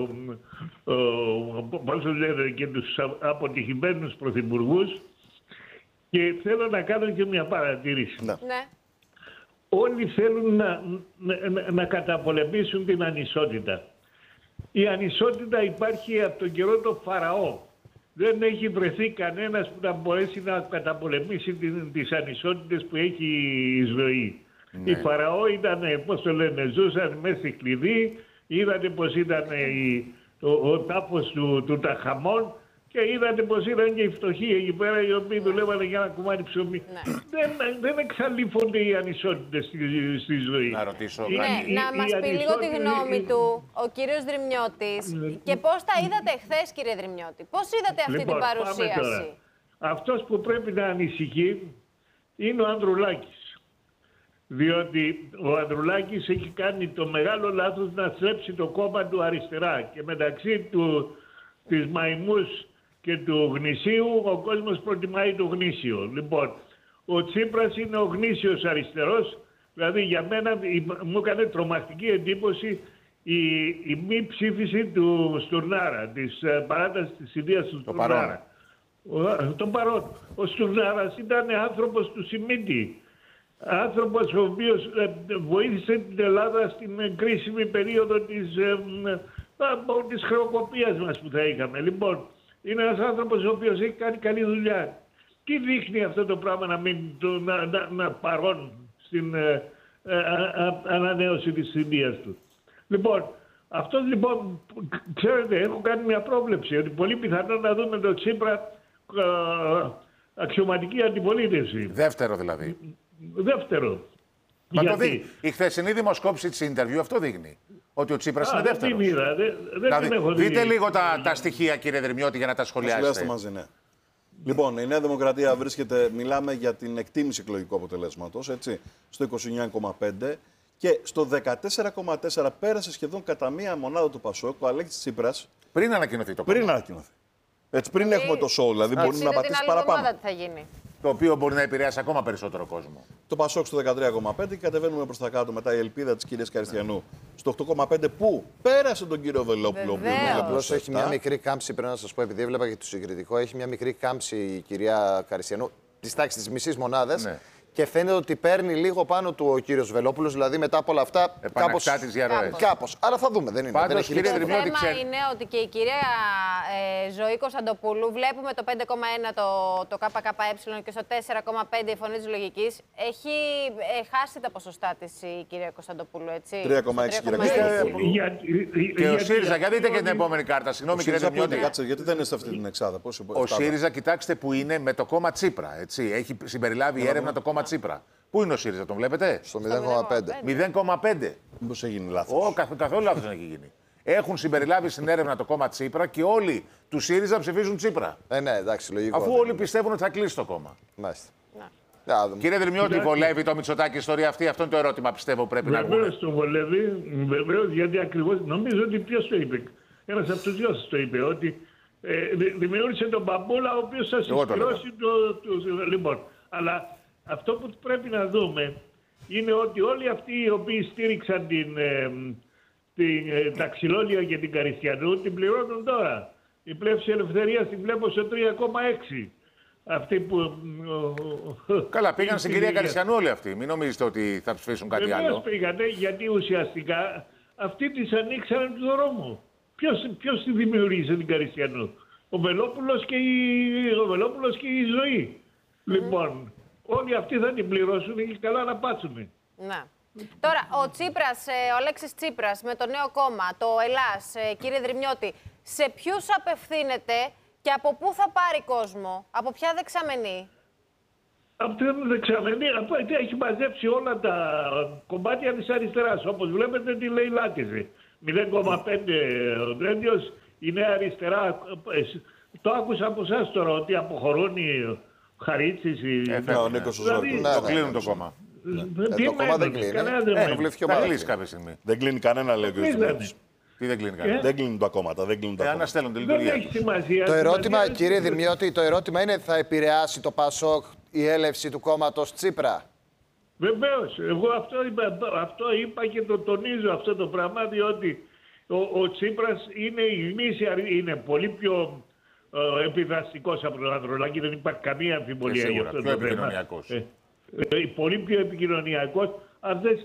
πώς λένε, και τους αποτυχημένους πρωθυπουργούς. Και θέλω να κάνω και μια παρατήρηση. Ναι. Ναι. Όλοι θέλουν να, να, να καταπολεμήσουν την ανισότητα. Η ανισότητα υπάρχει από τον καιρό το Φαραώ. Δεν έχει βρεθεί κανένας που να μπορέσει να καταπολεμήσει τις ανισότητες που έχει η ζωή. Ναι. Οι Φαραώ ήταν, πώς το λένε, ζούσαν μέσα στη κλειδί, είδατε πώς ήταν η, ο, ο τάφος του, του Ταχαμών και είδατε πως ήταν και οι φτωχοί εκεί πέρα, οι οποίοι δουλεύανε για ένα κομμάτι ψωμί. Ναι. Δεν, δεν εξαλείφονται οι ανισότητες στη, στη ζωή. Να ρωτήσω. Η, ναι, η, να η, μας η πει λίγο τη γνώμη η... του ο κύριος Δρυμιώτης. Ναι. Και πώς τα είδατε χθες, κύριε Δρυμιώτη. Πώς είδατε αυτή λοιπόν, την παρουσίαση. Αυτός που πρέπει να ανησυχεί είναι ο Ανδρουλάκης. Διότι ο Ανδρουλάκης έχει κάνει το μεγάλο λάθος να στρέψει το κόμμα του αριστερά. Και μεταξύ του, της μαϊμούς και του γνησίου, ο κόσμος προτιμάει το γνήσιο. Λοιπόν, ο Τσίπρας είναι ο γνήσιος αριστερός. Δηλαδή για μένα μου έκανε τρομακτική εντύπωση η, η μη ψήφιση του Στουρνάρα, της παράτασης της ιδείας του το Στουρνάρα. Ο, τον παρόν. Ο Στουρνάρας ήταν άνθρωπος του Σιμίτη. Άνθρωπος ο οποίος ε, βοήθησε την Ελλάδα στην κρίσιμη περίοδο της, ε, ε, της χρεοκοπίας μας που θα είχαμε. Λοιπόν, είναι ένας άνθρωπος ο οποίος έχει κάνει καλή δουλειά. Τι δείχνει αυτό το πράγμα να, μην, το, να, να, να παρών στην ε, ε, α, ανανέωση της θητείας του. Λοιπόν, αυτό λοιπόν, ξέρετε, έχω κάνει μια πρόβλεψη ότι πολύ πιθανό να δούμε τον Τσίπρα ε, αξιωματική αντιπολίτευση. Δεύτερο δηλαδή. Δεύτερο. Μα το δει. Η χθεσινή δημοσκόπηση της interview αυτό δείχνει. Ότι ο Τσίπρας είναι δεύτερος. Δεν είδα, δεν, δεν δηλαδή, την έχω δει. Δείτε λίγο τα, τα στοιχεία, κύριε Δρυμιώτη, για να τα σχολιάσετε. μαζί, ναι. Λοιπόν, η Νέα Δημοκρατία βρίσκεται, μιλάμε για την εκτίμηση εκλογικού αποτελέσματος, έτσι, στο είκοσι εννιά κόμμα πέντε και στο δεκατέσσερα κόμμα τέσσερα πέρασε σχεδόν κατά μία μονάδα του Πασόκ ο Αλέξης Τσίπρας. Πριν ανακοινωθεί το κόμμα. Πριν ανακοινωθεί. Έτσι, πριν ε, έχουμε το show, δηλαδή μπορεί να πατήσει παραπάνω. Τι θα γίνει. Το οποίο μπορεί να επηρεάσει ακόμα περισσότερο κόσμο. Το Πασόκ στο δεκατρία κόμμα πέντε και κατεβαίνουμε προς τα κάτω μετά η ελπίδα της κυρίας Καριστιανού στο οκτώ κόμμα πέντε που πέρασε τον κύριο Βελόπουλο. Απλώς έχει μια μικρή κάμψη, πρέπει να σας πω, επειδή έβλεπα και το συγκριτικό, έχει μια μικρή κάμψη η κυρία Καριστιανού της τάξης της μισής μονάδας. Ναι. Και φαίνεται ότι παίρνει λίγο πάνω του ο κύριος Βελόπουλος, δηλαδή μετά από όλα αυτά. Κάπως. Κάπως. Άρα θα δούμε. Δεν είναι. Πάντως, δεν έχει κύριε το Δρυμιώτη, θέμα ξέρει... είναι ότι και η κυρία ε, Ζωή Κωνσταντοπούλου, βλέπουμε το πέντε κόμμα ένα το, το ΚΚΕ και στο τέσσερα κόμμα πέντε η Φωνή της Λογικής. Έχει ε, χάσει τα ποσοστά της η κυρία Κωνσταντοπούλου, έτσι. τρία κόμμα έξι κύριε Κωνσταντοπούλου. Και ο ΣΥΡΙΖΑ, για δείτε και την επόμενη κάρτα. Συγγνώμη, κύριε Δρυμιώτη. Γιατί δεν είναι σε αυτή την εξάδα. Ο ΣΥΡΙΖΑ, κοιτάξτε που είναι με το κόμμα Τσίπρα. Έχει συμπεριλάβει η έρευνα το κόμμα Τσίπρα. Πού είναι ο ΣΥΡΙΖΑ, τον βλέπετε? Στο μηδέν κόμμα πέντε. μηδέν κόμμα πέντε. Μήπως έγινε λάθος? Όχι, καθ, καθόλου λάθος δεν έχει γίνει. Έχουν συμπεριλάβει στην έρευνα το κόμμα Τσίπρα και όλοι του ΣΥΡΙΖΑ ψηφίζουν Τσίπρα. Ε, ναι, εντάξει, λογικό. Αφού όλοι πιστεύουν ότι θα κλείσει το κόμμα. Μάλιστα. Να. Κύριε Δρυμιώτη, βολεύει το Μητσοτάκη η ιστορία αυτή? Αυτό είναι το ερώτημα, πιστεύω, πρέπει βεβαίως να βγούμε. Βεβαίως το βολεύει, βεβαίως, γιατί ακριβώς νομίζω ότι ποιος το είπε. Ένας από τους δυο σας το είπε, ότι ε, δημιούργησε τον Μπαμπούλα, ο οποίος θα συσπηρώσει το, το, το. Λοιπόν, αλλά αυτό που πρέπει να δούμε είναι ότι όλοι αυτοί οι οποίοι στήριξαν την, ε, την, ε, τα ξυλόλια και την Καριστιανού την πληρώνουν τώρα. Η Πλεύση Ελευθερίας την βλέπω στο τρία κόμμα έξι. Αυτοί που... Καλά, πήγαν στην κυρία Καριστιανού όλοι αυτοί. Μην νομίζετε ότι θα ψηφίσουν κάτι Βεβαίως άλλο. πήγανε, γιατί ουσιαστικά αυτοί τις ανοίξανε του δρόμου. Ποιος, ποιος τη δημιουργήσε την Καριστιανού? ο Βελόπουλος και η, ο Βελόπουλος και η Ζωή. Mm. Λοιπόν, όλοι αυτοί θα την πληρώσουν και καλά να πάτσουν. Να. Τώρα, ο Τσίπρας, ο Αλέξης Τσίπρας με το νέο κόμμα, το Ελλάς, κύριε Δρυμιώτη, σε ποιους απευθύνεται και από πού θα πάρει κόσμο, από ποια δεξαμενή? Από την δεξαμενή, από έχει μαζέψει όλα τα κομμάτια της αριστεράς. Όπως βλέπετε, τη λέει λάτιζε. μηδέν κόμμα πέντε ο Δέντιος, η νέα αριστερά. Το άκουσα από εσάς τώρα ότι αποχωρούν οι Χαρίτσης. Ε, ο Νίκος ο Ζόρκος. Το κλείνουν το κόμμα. Τι το κόμμα δεν κλείνει. Θα κλείσει κάποια στιγμή. Δεν κλείνει κανένα, λέει ο κ. Δημιώτης. Τι δεν κλείνει κανένα. Δεν κλείνουν τα κόμματα. Δεν κλείνουν τα κόμματα. Αναστέλλονται λειτουργία. Το ερώτημα, κύριε Δημιώτη, το ερώτημα είναι θα επηρεάσει το ΠΑΣΟΚ η έλευση του κόμματος Τσίπρα? Βεβαίως. Εγώ αυτό είπα, αυτό είπα και το τονίζω αυτό το πράγμα, διότι ο, ο Τσίπρας είναι η μίση, είναι πολύ πιο ε, επιδραστικός από τον Ανδρουλάκη. Δεν υπάρχει καμία αμφιβολία για αυτό το θέμα. Ε, ε, πολύ πιο επικοινωνιακός. Αυτές,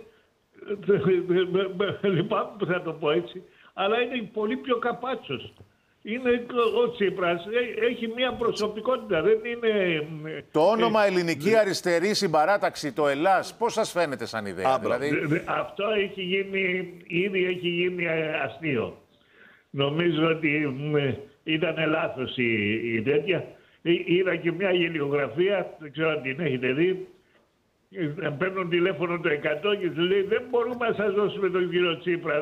λυπάμαι που θα το πω έτσι, αλλά είναι πολύ πιο καπάτσος. Είναι ο Τσίπρας, έχει μια προσωπικότητα, δεν είναι... Το όνομα Ελληνική Αριστερή Συμπαράταξη, το Ελλάς, πώς σας φαίνεται σαν ιδέα? Α, δηλαδή... Αυτό έχει γίνει, ήδη έχει γίνει αστείο. Νομίζω ότι ήταν λάθος η, η τέτοια. Είδα και μια γελιογραφία, δεν ξέρω αν την έχετε δει. Παίρνουν τηλέφωνο το εκατό και του λέει δεν μπορούμε να σας δώσουμε τον κύριο Τσίπρα.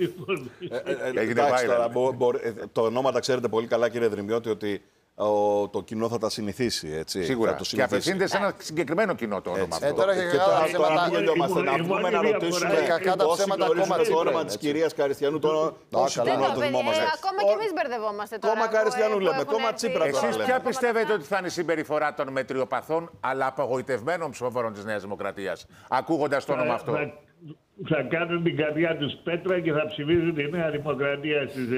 Εντάξει, το ονόματα ξέρετε πολύ καλά, κύριε Δρυμιώτη, ότι ο, το κοινό θα τα συνηθίσει. Έτσι. Σίγουρα. Το και απευθύνεται σε ένα συγκεκριμένο κοινό το όνομα αυτό. Ε, τώρα και τώρα, τώρα μην γελιόμαστε. Να βγούμε να ρωτήσουμε πώς γνωρίζουμε το όνομα της κυρίας Καριστιανού. Πόσοι κοινό το θυμόμαστε. Ακόμα και εμείς μπερδευόμαστε τώρα. Κόμμα Καριστιανού λέμε, κόμμα Τσίπρα. Εσείς ποια πιστεύετε ότι θα είναι η συμπεριφορά των μετριοπαθών αλλά απογοητευμένων ψηφοφόρων της Νέας Δημοκρατίας, ακούγοντας το όνομα αυτό? Θα κάνουν την καρδιά τους πέτρα και θα ψηφίζουν τη Νέα Δημοκρατία στις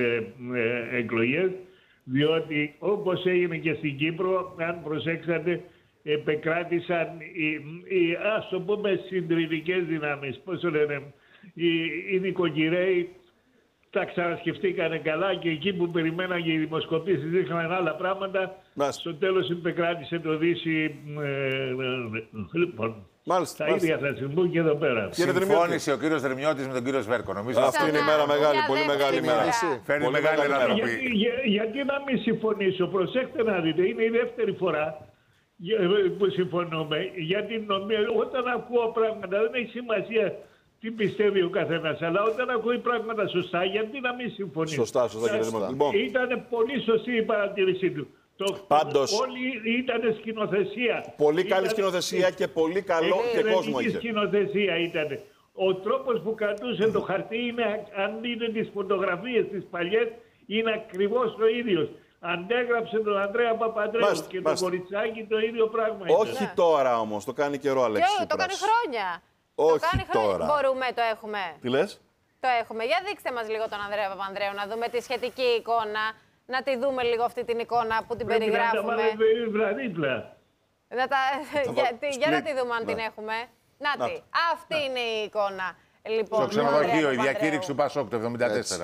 εκλογές. Διότι όπως έγινε και στην Κύπρο, αν προσέξατε, επεκράτησαν οι, οι ας το πούμε συντηρητικές δυνάμεις. Πώς το λένε, οι, οι νοικοκυρέοι τα ξανασκεφτήκανε καλά και εκεί που περιμέναν και οι δημοσκοπήσεις δείχναν άλλα πράγματα, Μάλιστα. στο τέλος επεκράτησε το Δύση. Ε, λοιπόν, Μάλιστα, τα ίδια θα συμβούν και εδώ πέρα. Συμφώνησε ο κύριος Δρυμιώτης με τον κύριο Σβέρκο. Νομίζω αυτή είναι η μέρα μεγάλη, πολύ μεγάλη μέρα. Φέρνει μεγάλη ανατροπή. Γιατί, για, γιατί να μην συμφωνήσω, προσέξτε να δείτε, είναι η δεύτερη φορά που συμφωνούμε. Γιατί νομίζω, όταν ακούω πράγματα δεν έχει σημασία τι πιστεύει ο καθένας, αλλά όταν ακούει πράγματα σωστά, γιατί να μην συμφωνήσω. Σωστά, σωστά κύριε Δημιώτη. Λοιπόν. Ήταν πολύ σωστή η παρατήρησή του. Το, Πάντως, όλοι ήταν σκηνοθεσία. Πολύ καλή ήταν, σκηνοθεσία και πολύ καλό και κόσμο είχε. Σκηνοθεσία ήταν. Ο τρόπος που κρατούσε το χαρτί είναι, αν δείτε τις φωτογραφίες τις παλιές, είναι ακριβώς το ίδιο. Αντέγραψε τον Ανδρέα Παπαντρέου μάστε, και μάστε. τον Κοριτσάκη το ίδιο πράγμα. Όχι ήταν. τώρα όμως, το κάνει καιρό Αλέξη. Και, το κάνει χρόνια. Όχι το κάνει τώρα. Χρόνια. Μπορούμε, το έχουμε. Τι λες? Το έχουμε. Για δείξτε μας λίγο τον Ανδρέα Παπανδρέου να δούμε τη σχετική εικόνα. Να τη δούμε λίγο αυτή την εικόνα που την Πρέπει περιγράφουμε. Να τα δίπλα. Να τα... για, για να τη δούμε αν ναι. την έχουμε. Να, να τη. Αυτή ναι. είναι η εικόνα. Λοιπόν, στο ξενοδοχείο, η διακήρυξη του ΠΑΣΟΚ το εβδομήντα τέσσερα.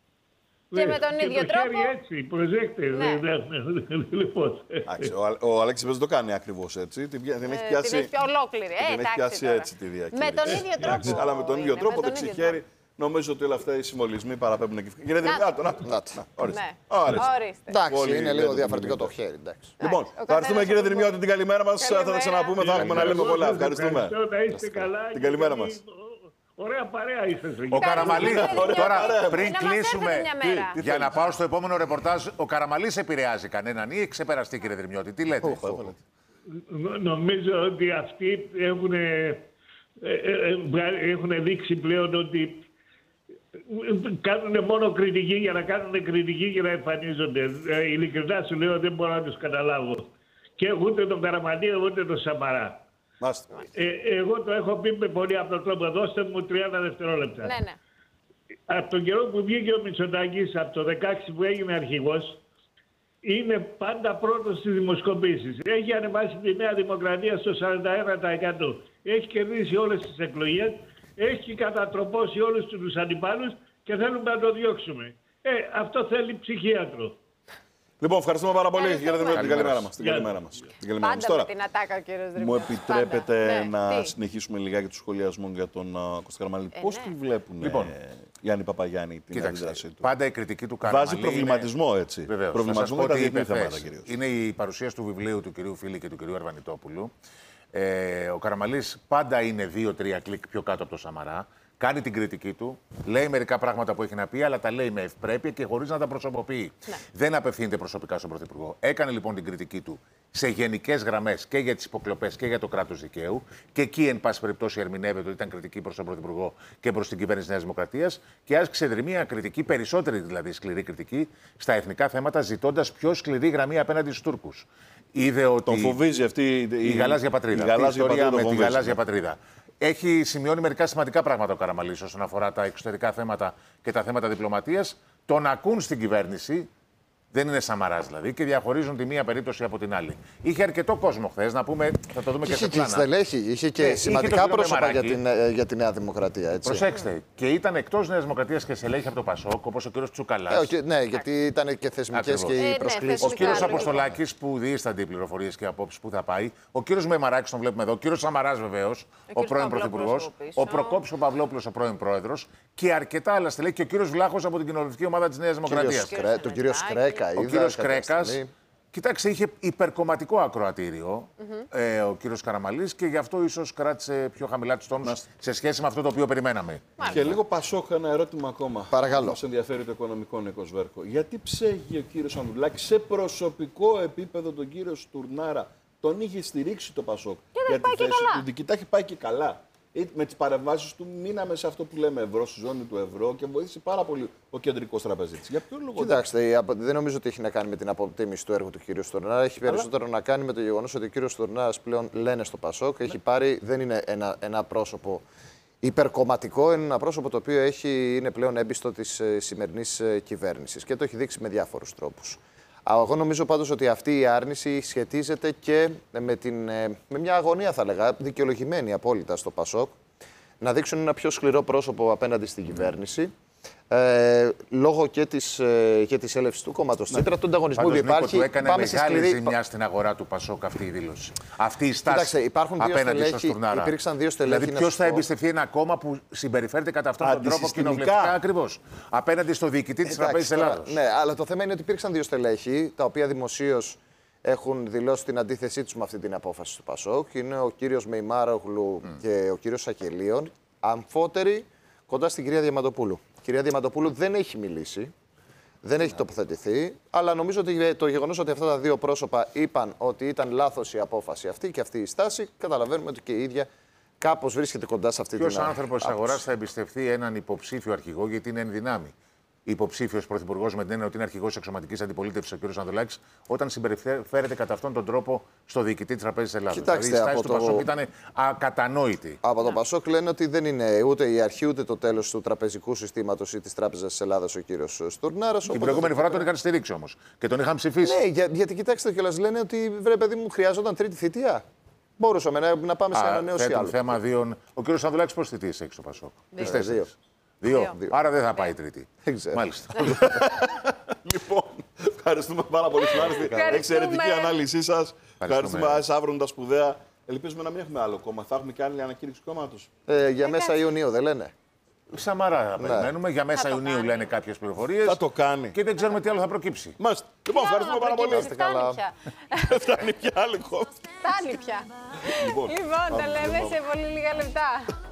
Και με τον και ίδιο το τρόπο. Έτσι, προσέξτε. Ναι. Λοιπόν. Ο, ο Αλέξης δεν το κάνει ακριβώς έτσι. Την, την έχει πιάσει, την έχει πια ολόκληρη. Ε, την έχει πιάσει τώρα. Έτσι τη διακήρυξη. Με τον ίδιο τρόπο. Αλλά με τον ίδιο τρόπο το ξεχέρι. Νομίζω ότι όλα αυτά οι συμβολισμοί παραπέμπουν εκεί. Κύριε Δημιώτη, να το. Ορίστε. Εντάξει, είναι λίγο διαφορετικό το χέρι. Λοιπόν, ευχαριστούμε κύριε Δημιώτη την καλημέρα μας. Θα τα ξαναπούμε, θα έχουμε να λέμε πολλά. Ευχαριστούμε. Την καλημέρα μας. Ωραία παρέα είσαστε. Ο Καραμαλής, τώρα πριν κλείσουμε, για να πάω στο επόμενο ρεπορτάζ, ο Καραμαλής επηρεάζει κανέναν ή ξεπεραστεί, κύριε Δρυμιώτη? Τι λέτε? Νομίζω ότι αυτοί έχουν, έχουν δείξει πλέον ότι κάνουν μόνο κριτική για να κάνουν κριτική και να εμφανίζονται. Ειλικρινά σου λέω δεν μπορώ να τους καταλάβω. Και ούτε τον Καραμαλή ούτε τον Σαμαρά. Ε, εγώ το έχω πει με πολύ απλό τρόπο. Δώστε μου τριάντα δευτερόλεπτα. Ναι, ναι. Από τον καιρό που βγήκε ο Μητσοτάκης, από το δεκαέξι που έγινε αρχηγός, είναι πάντα πρώτος στις δημοσκοπήσεις. Έχει ανεβάσει τη Νέα Δημοκρατία στο σαράντα ένα τοις εκατό. Έχει κερδίσει όλες τις εκλογές. Έχει κατατροπώσει όλους τους αντιπάλους και θέλουμε να το διώξουμε. Ε, αυτό θέλει ψυχίατρο. Λοιπόν, ευχαριστούμε πάρα πολύ για την καλημέρα μας. Πάντα με την ατάκα ο κύριος Δρυμιός. Μου επιτρέπετε ναι, να τι? συνεχίσουμε λιγάκι του σχολιασμού για τον uh, Κώστα Καραμανλή. Ε, Πώς ναι. τη βλέπουν, Λοιπόν, ε, Γιάννη Παπαγιάννη, την αντίδρασή του? Πάντα η κριτική του Καραμανλή. Βάζει προβληματισμό, είναι... έτσι. Βεβαίως. Προβληματισμό με τα διεθνή θέματα κυρίως. Είναι η παρουσίαση του βιβλίου του κυρίου Φίλη και του κυρίου Αρβανιτόπουλου. Ε, ο Καραμανλής πάντα είναι δύο-τρία κλικ πιο κάτω από το Σαμαρά. Κάνει την κριτική του, λέει μερικά πράγματα που έχει να πει, αλλά τα λέει με ευπρέπεια και χωρίς να τα προσωποποιεί. Ναι. Δεν απευθύνεται προσωπικά στον Πρωθυπουργό. Έκανε λοιπόν την κριτική του σε γενικές γραμμές και για τις υποκλοπές και για το κράτος δικαίου. Και εκεί, εν πάση περιπτώσει, ερμηνεύεται ότι ήταν κριτική προς τον Πρωθυπουργό και προς την κυβέρνηση της Νέας Δημοκρατίας. Και άσκησε μια κριτική, περισσότερη δηλαδή σκληρή κριτική, στα εθνικά θέματα, ζητώντας πιο σκληρή γραμμή απέναντι στους Τούρκους. Είδε ότι. Τον φοβίζει αυτή η, η γαλάζια πατρίδα. Η γαλάζια η ιστορία πατρίδα με τη γαλάζια πατρίδα. Έχει σημειώνει μερικά σημαντικά πράγματα ο Καραμανλής όσον αφορά τα εξωτερικά θέματα και τα θέματα διπλωματίας. Τον ακούν στην κυβέρνηση, δεν είναι Σαμαράς δηλαδή, και διαχωρίζουν τη μία περίπτωση από την άλλη. Είχε αρκετό κόσμο χθες, να πούμε, θα το δούμε και, και σε πλάνα. Στελέχη, είχε και ναι, σημαντικά είχε πρόσωπα για την, για τη Νέα Δημοκρατία. Έτσι. Προσέξτε, και ήταν εκτός Νέας Δημοκρατίας και στελέχη από το Πασόκ, όπως ο κύριος Τσουκαλάς. Ε, ναι, γιατί ήταν και θεσμικές και οι προσκλήσεις. Ο κύριος Αποστολάκης που διήστανται οι πληροφορίες και απόψεις που θα πάει. Ο κύριος Μεμαράκης, τον βλέπουμε εδώ. Ο κύριος Σαμαράς βεβαίως, ο, ο πρώην Πρωθυπουργός. Ο Προκόπης ο Παυλόπουλος, ο πρώην Πρόεδρος. Και αρκετά άλλα στελέχη. Και ο κύριος Βλάχος από την κοινοβουλευτική ομάδα της Νέας Δημοκρατίας. Τον κύριο Σκρέκα, ο κύριος Κρέκας. Κοιτάξτε, είχε υπερκομματικό ακροατήριο mm-hmm. ε, ο κύριος Καραμανλής και γι' αυτό ίσως κράτησε πιο χαμηλά τους τόνους σε σχέση με αυτό το οποίο περιμέναμε. Και λίγο Πασόκ, ένα ερώτημα ακόμα. Παρακαλώ. Μας ενδιαφέρει το οικονομικό, Νίκο Βέρκο. Γιατί ψέγει ο κύριος Ανδρουλάκης σε προσωπικό επίπεδο τον κύριο Στουρνάρα? Τον είχε στηρίξει το Πασόκ για τη θέση του. Και τα έχει πάει και καλά. Με τις παρεμβάσεις του μείναμε σε αυτό που λέμε ευρώ, στη ζώνη του ευρώ και βοήθησε πάρα πολύ ο κεντρικός τραπεζίτης. Για ποιο λόγο? Κοιτάξτε, δεν νομίζω ότι έχει να κάνει με την αποτίμηση του έργου του κ. Στουρνάρα. Έχει περισσότερο Αλλά... να κάνει με το γεγονός ότι ο κ. Στουρνάρας πλέον λένε στο Πασόκ. Έχει πάρει, δεν είναι ένα, ένα πρόσωπο υπερκομματικό, είναι ένα πρόσωπο το οποίο έχει, είναι πλέον έμπιστο της σημερινής κυβέρνησης και το έχει δείξει με διάφορους τρόπους. Εγώ νομίζω πάντως ότι αυτή η άρνηση σχετίζεται και με, την, με μια αγωνία, θα λέγα, δικαιολογημένη απόλυτα στο Πασόκ, να δείξουν ένα πιο σκληρό πρόσωπο απέναντι στην κυβέρνηση, ε, λόγω και της, ε, και της έλευσης του κόμματος Τσίπρα, του ανταγωνισμού που υπάρχει. Του έκανε πάμε μεγάλη σκληρή... ζημιά στην αγορά του Πασόκ αυτή η δήλωση. Αυτή η στάση. Κοιτάξτε, υπάρχουν δύο απέναντι στελέχη, στο Στουρνάρα. Υπήρξαν δύο στελέχη. Δηλαδή, ποιος θα εμπιστευτεί ένα κόμμα που συμπεριφέρεται κατά αυτόν τον τρόπο κοινοβουλευτικά ακριβώς? Απέναντι στο διοικητή της Τραπέζης Ελλάδος. Ναι, αλλά το θέμα είναι ότι υπήρξαν δύο στελέχη, τα οποία δημοσίως έχουν δηλώσει την αντίθεσή τους με αυτή την απόφαση του Πασόκ. Είναι ο κύριος Μεϊμάρογλου mm. και ο κύριος Σακελίων, αμφότεροι κοντά στην κυρία Διαμαντοπούλου. Η κυρία Διαμαντοπούλου δεν έχει μιλήσει, δεν έχει τοποθετηθεί, αλλά νομίζω ότι το γεγονός ότι αυτά τα δύο πρόσωπα είπαν ότι ήταν λάθος η απόφαση αυτή και αυτή η στάση, καταλαβαίνουμε ότι και η ίδια κάπως βρίσκεται κοντά σε αυτή την άποψη. Ποιος άνθρωπος της αγοράς θα εμπιστευτεί έναν υποψήφιο αρχηγό, γιατί είναι εν δυνάμει υποψήφιος πρωθυπουργός, με την έννοια ότι είναι αρχηγός εξωματικής αντιπολίτευσης ο κ. Ανδρουλάκης, όταν συμπεριφέρεται κατά αυτόν τον τρόπο στο διοικητή της Τραπέζης Ελλάδος. Κοιτάξτε, δηλαδή, η στάση από του το... Πασόκ ήταν ακατανόητη. Από το Πασόκ λένε ότι δεν είναι ούτε η αρχή ούτε το τέλος του τραπεζικού συστήματος ή της Τράπεζας της Ελλάδας ο κύριος Στουρνάρας. Την προηγούμενη φορά τον είχαν στηρίξει όμως και τον είχαν ψηφίσει. Ναι, για, γιατί κοιτάξτε κιόλας, λένε ότι βρε παιδί μου χρειάζονταν τρίτη θητεία. Μπορούσαμε να, να πάμε σε ένα νέο άλλο. Θέμα δύο. Ο κ. Ανδρουλάκης πόσες θητείες έχει στο Πασόκ? Δύο. Δύο. Δύο. Δύο. Άρα δεν θα πάει τρίτη. Δεν ξέρω. Μάλιστα. Λοιπόν, ευχαριστούμε πάρα πολύ. Εξαιρετική ανάλυση σας. Ευχαριστούμε. Αύριο τα σπουδαία. Ελπίζουμε να μην έχουμε άλλο κόμμα. Θα έχουμε και άλλη ανακήρυξη κόμματος. Ε, για μέσα Ιουνίου δεν λένε? Σαμαρά ναι. περιμένουμε. Για μέσα Ιουνίου λένε κάποιες πληροφορίες. Θα το κάνει. Και δεν ξέρουμε τι άλλο θα προκύψει. Μάλιστα. Λοιπόν, ευχαριστούμε πάρα πολύ. Φτάνει πια. Φτάνει πια. Λοιπόν, τα λέμε σε πολύ λίγα λεπτά.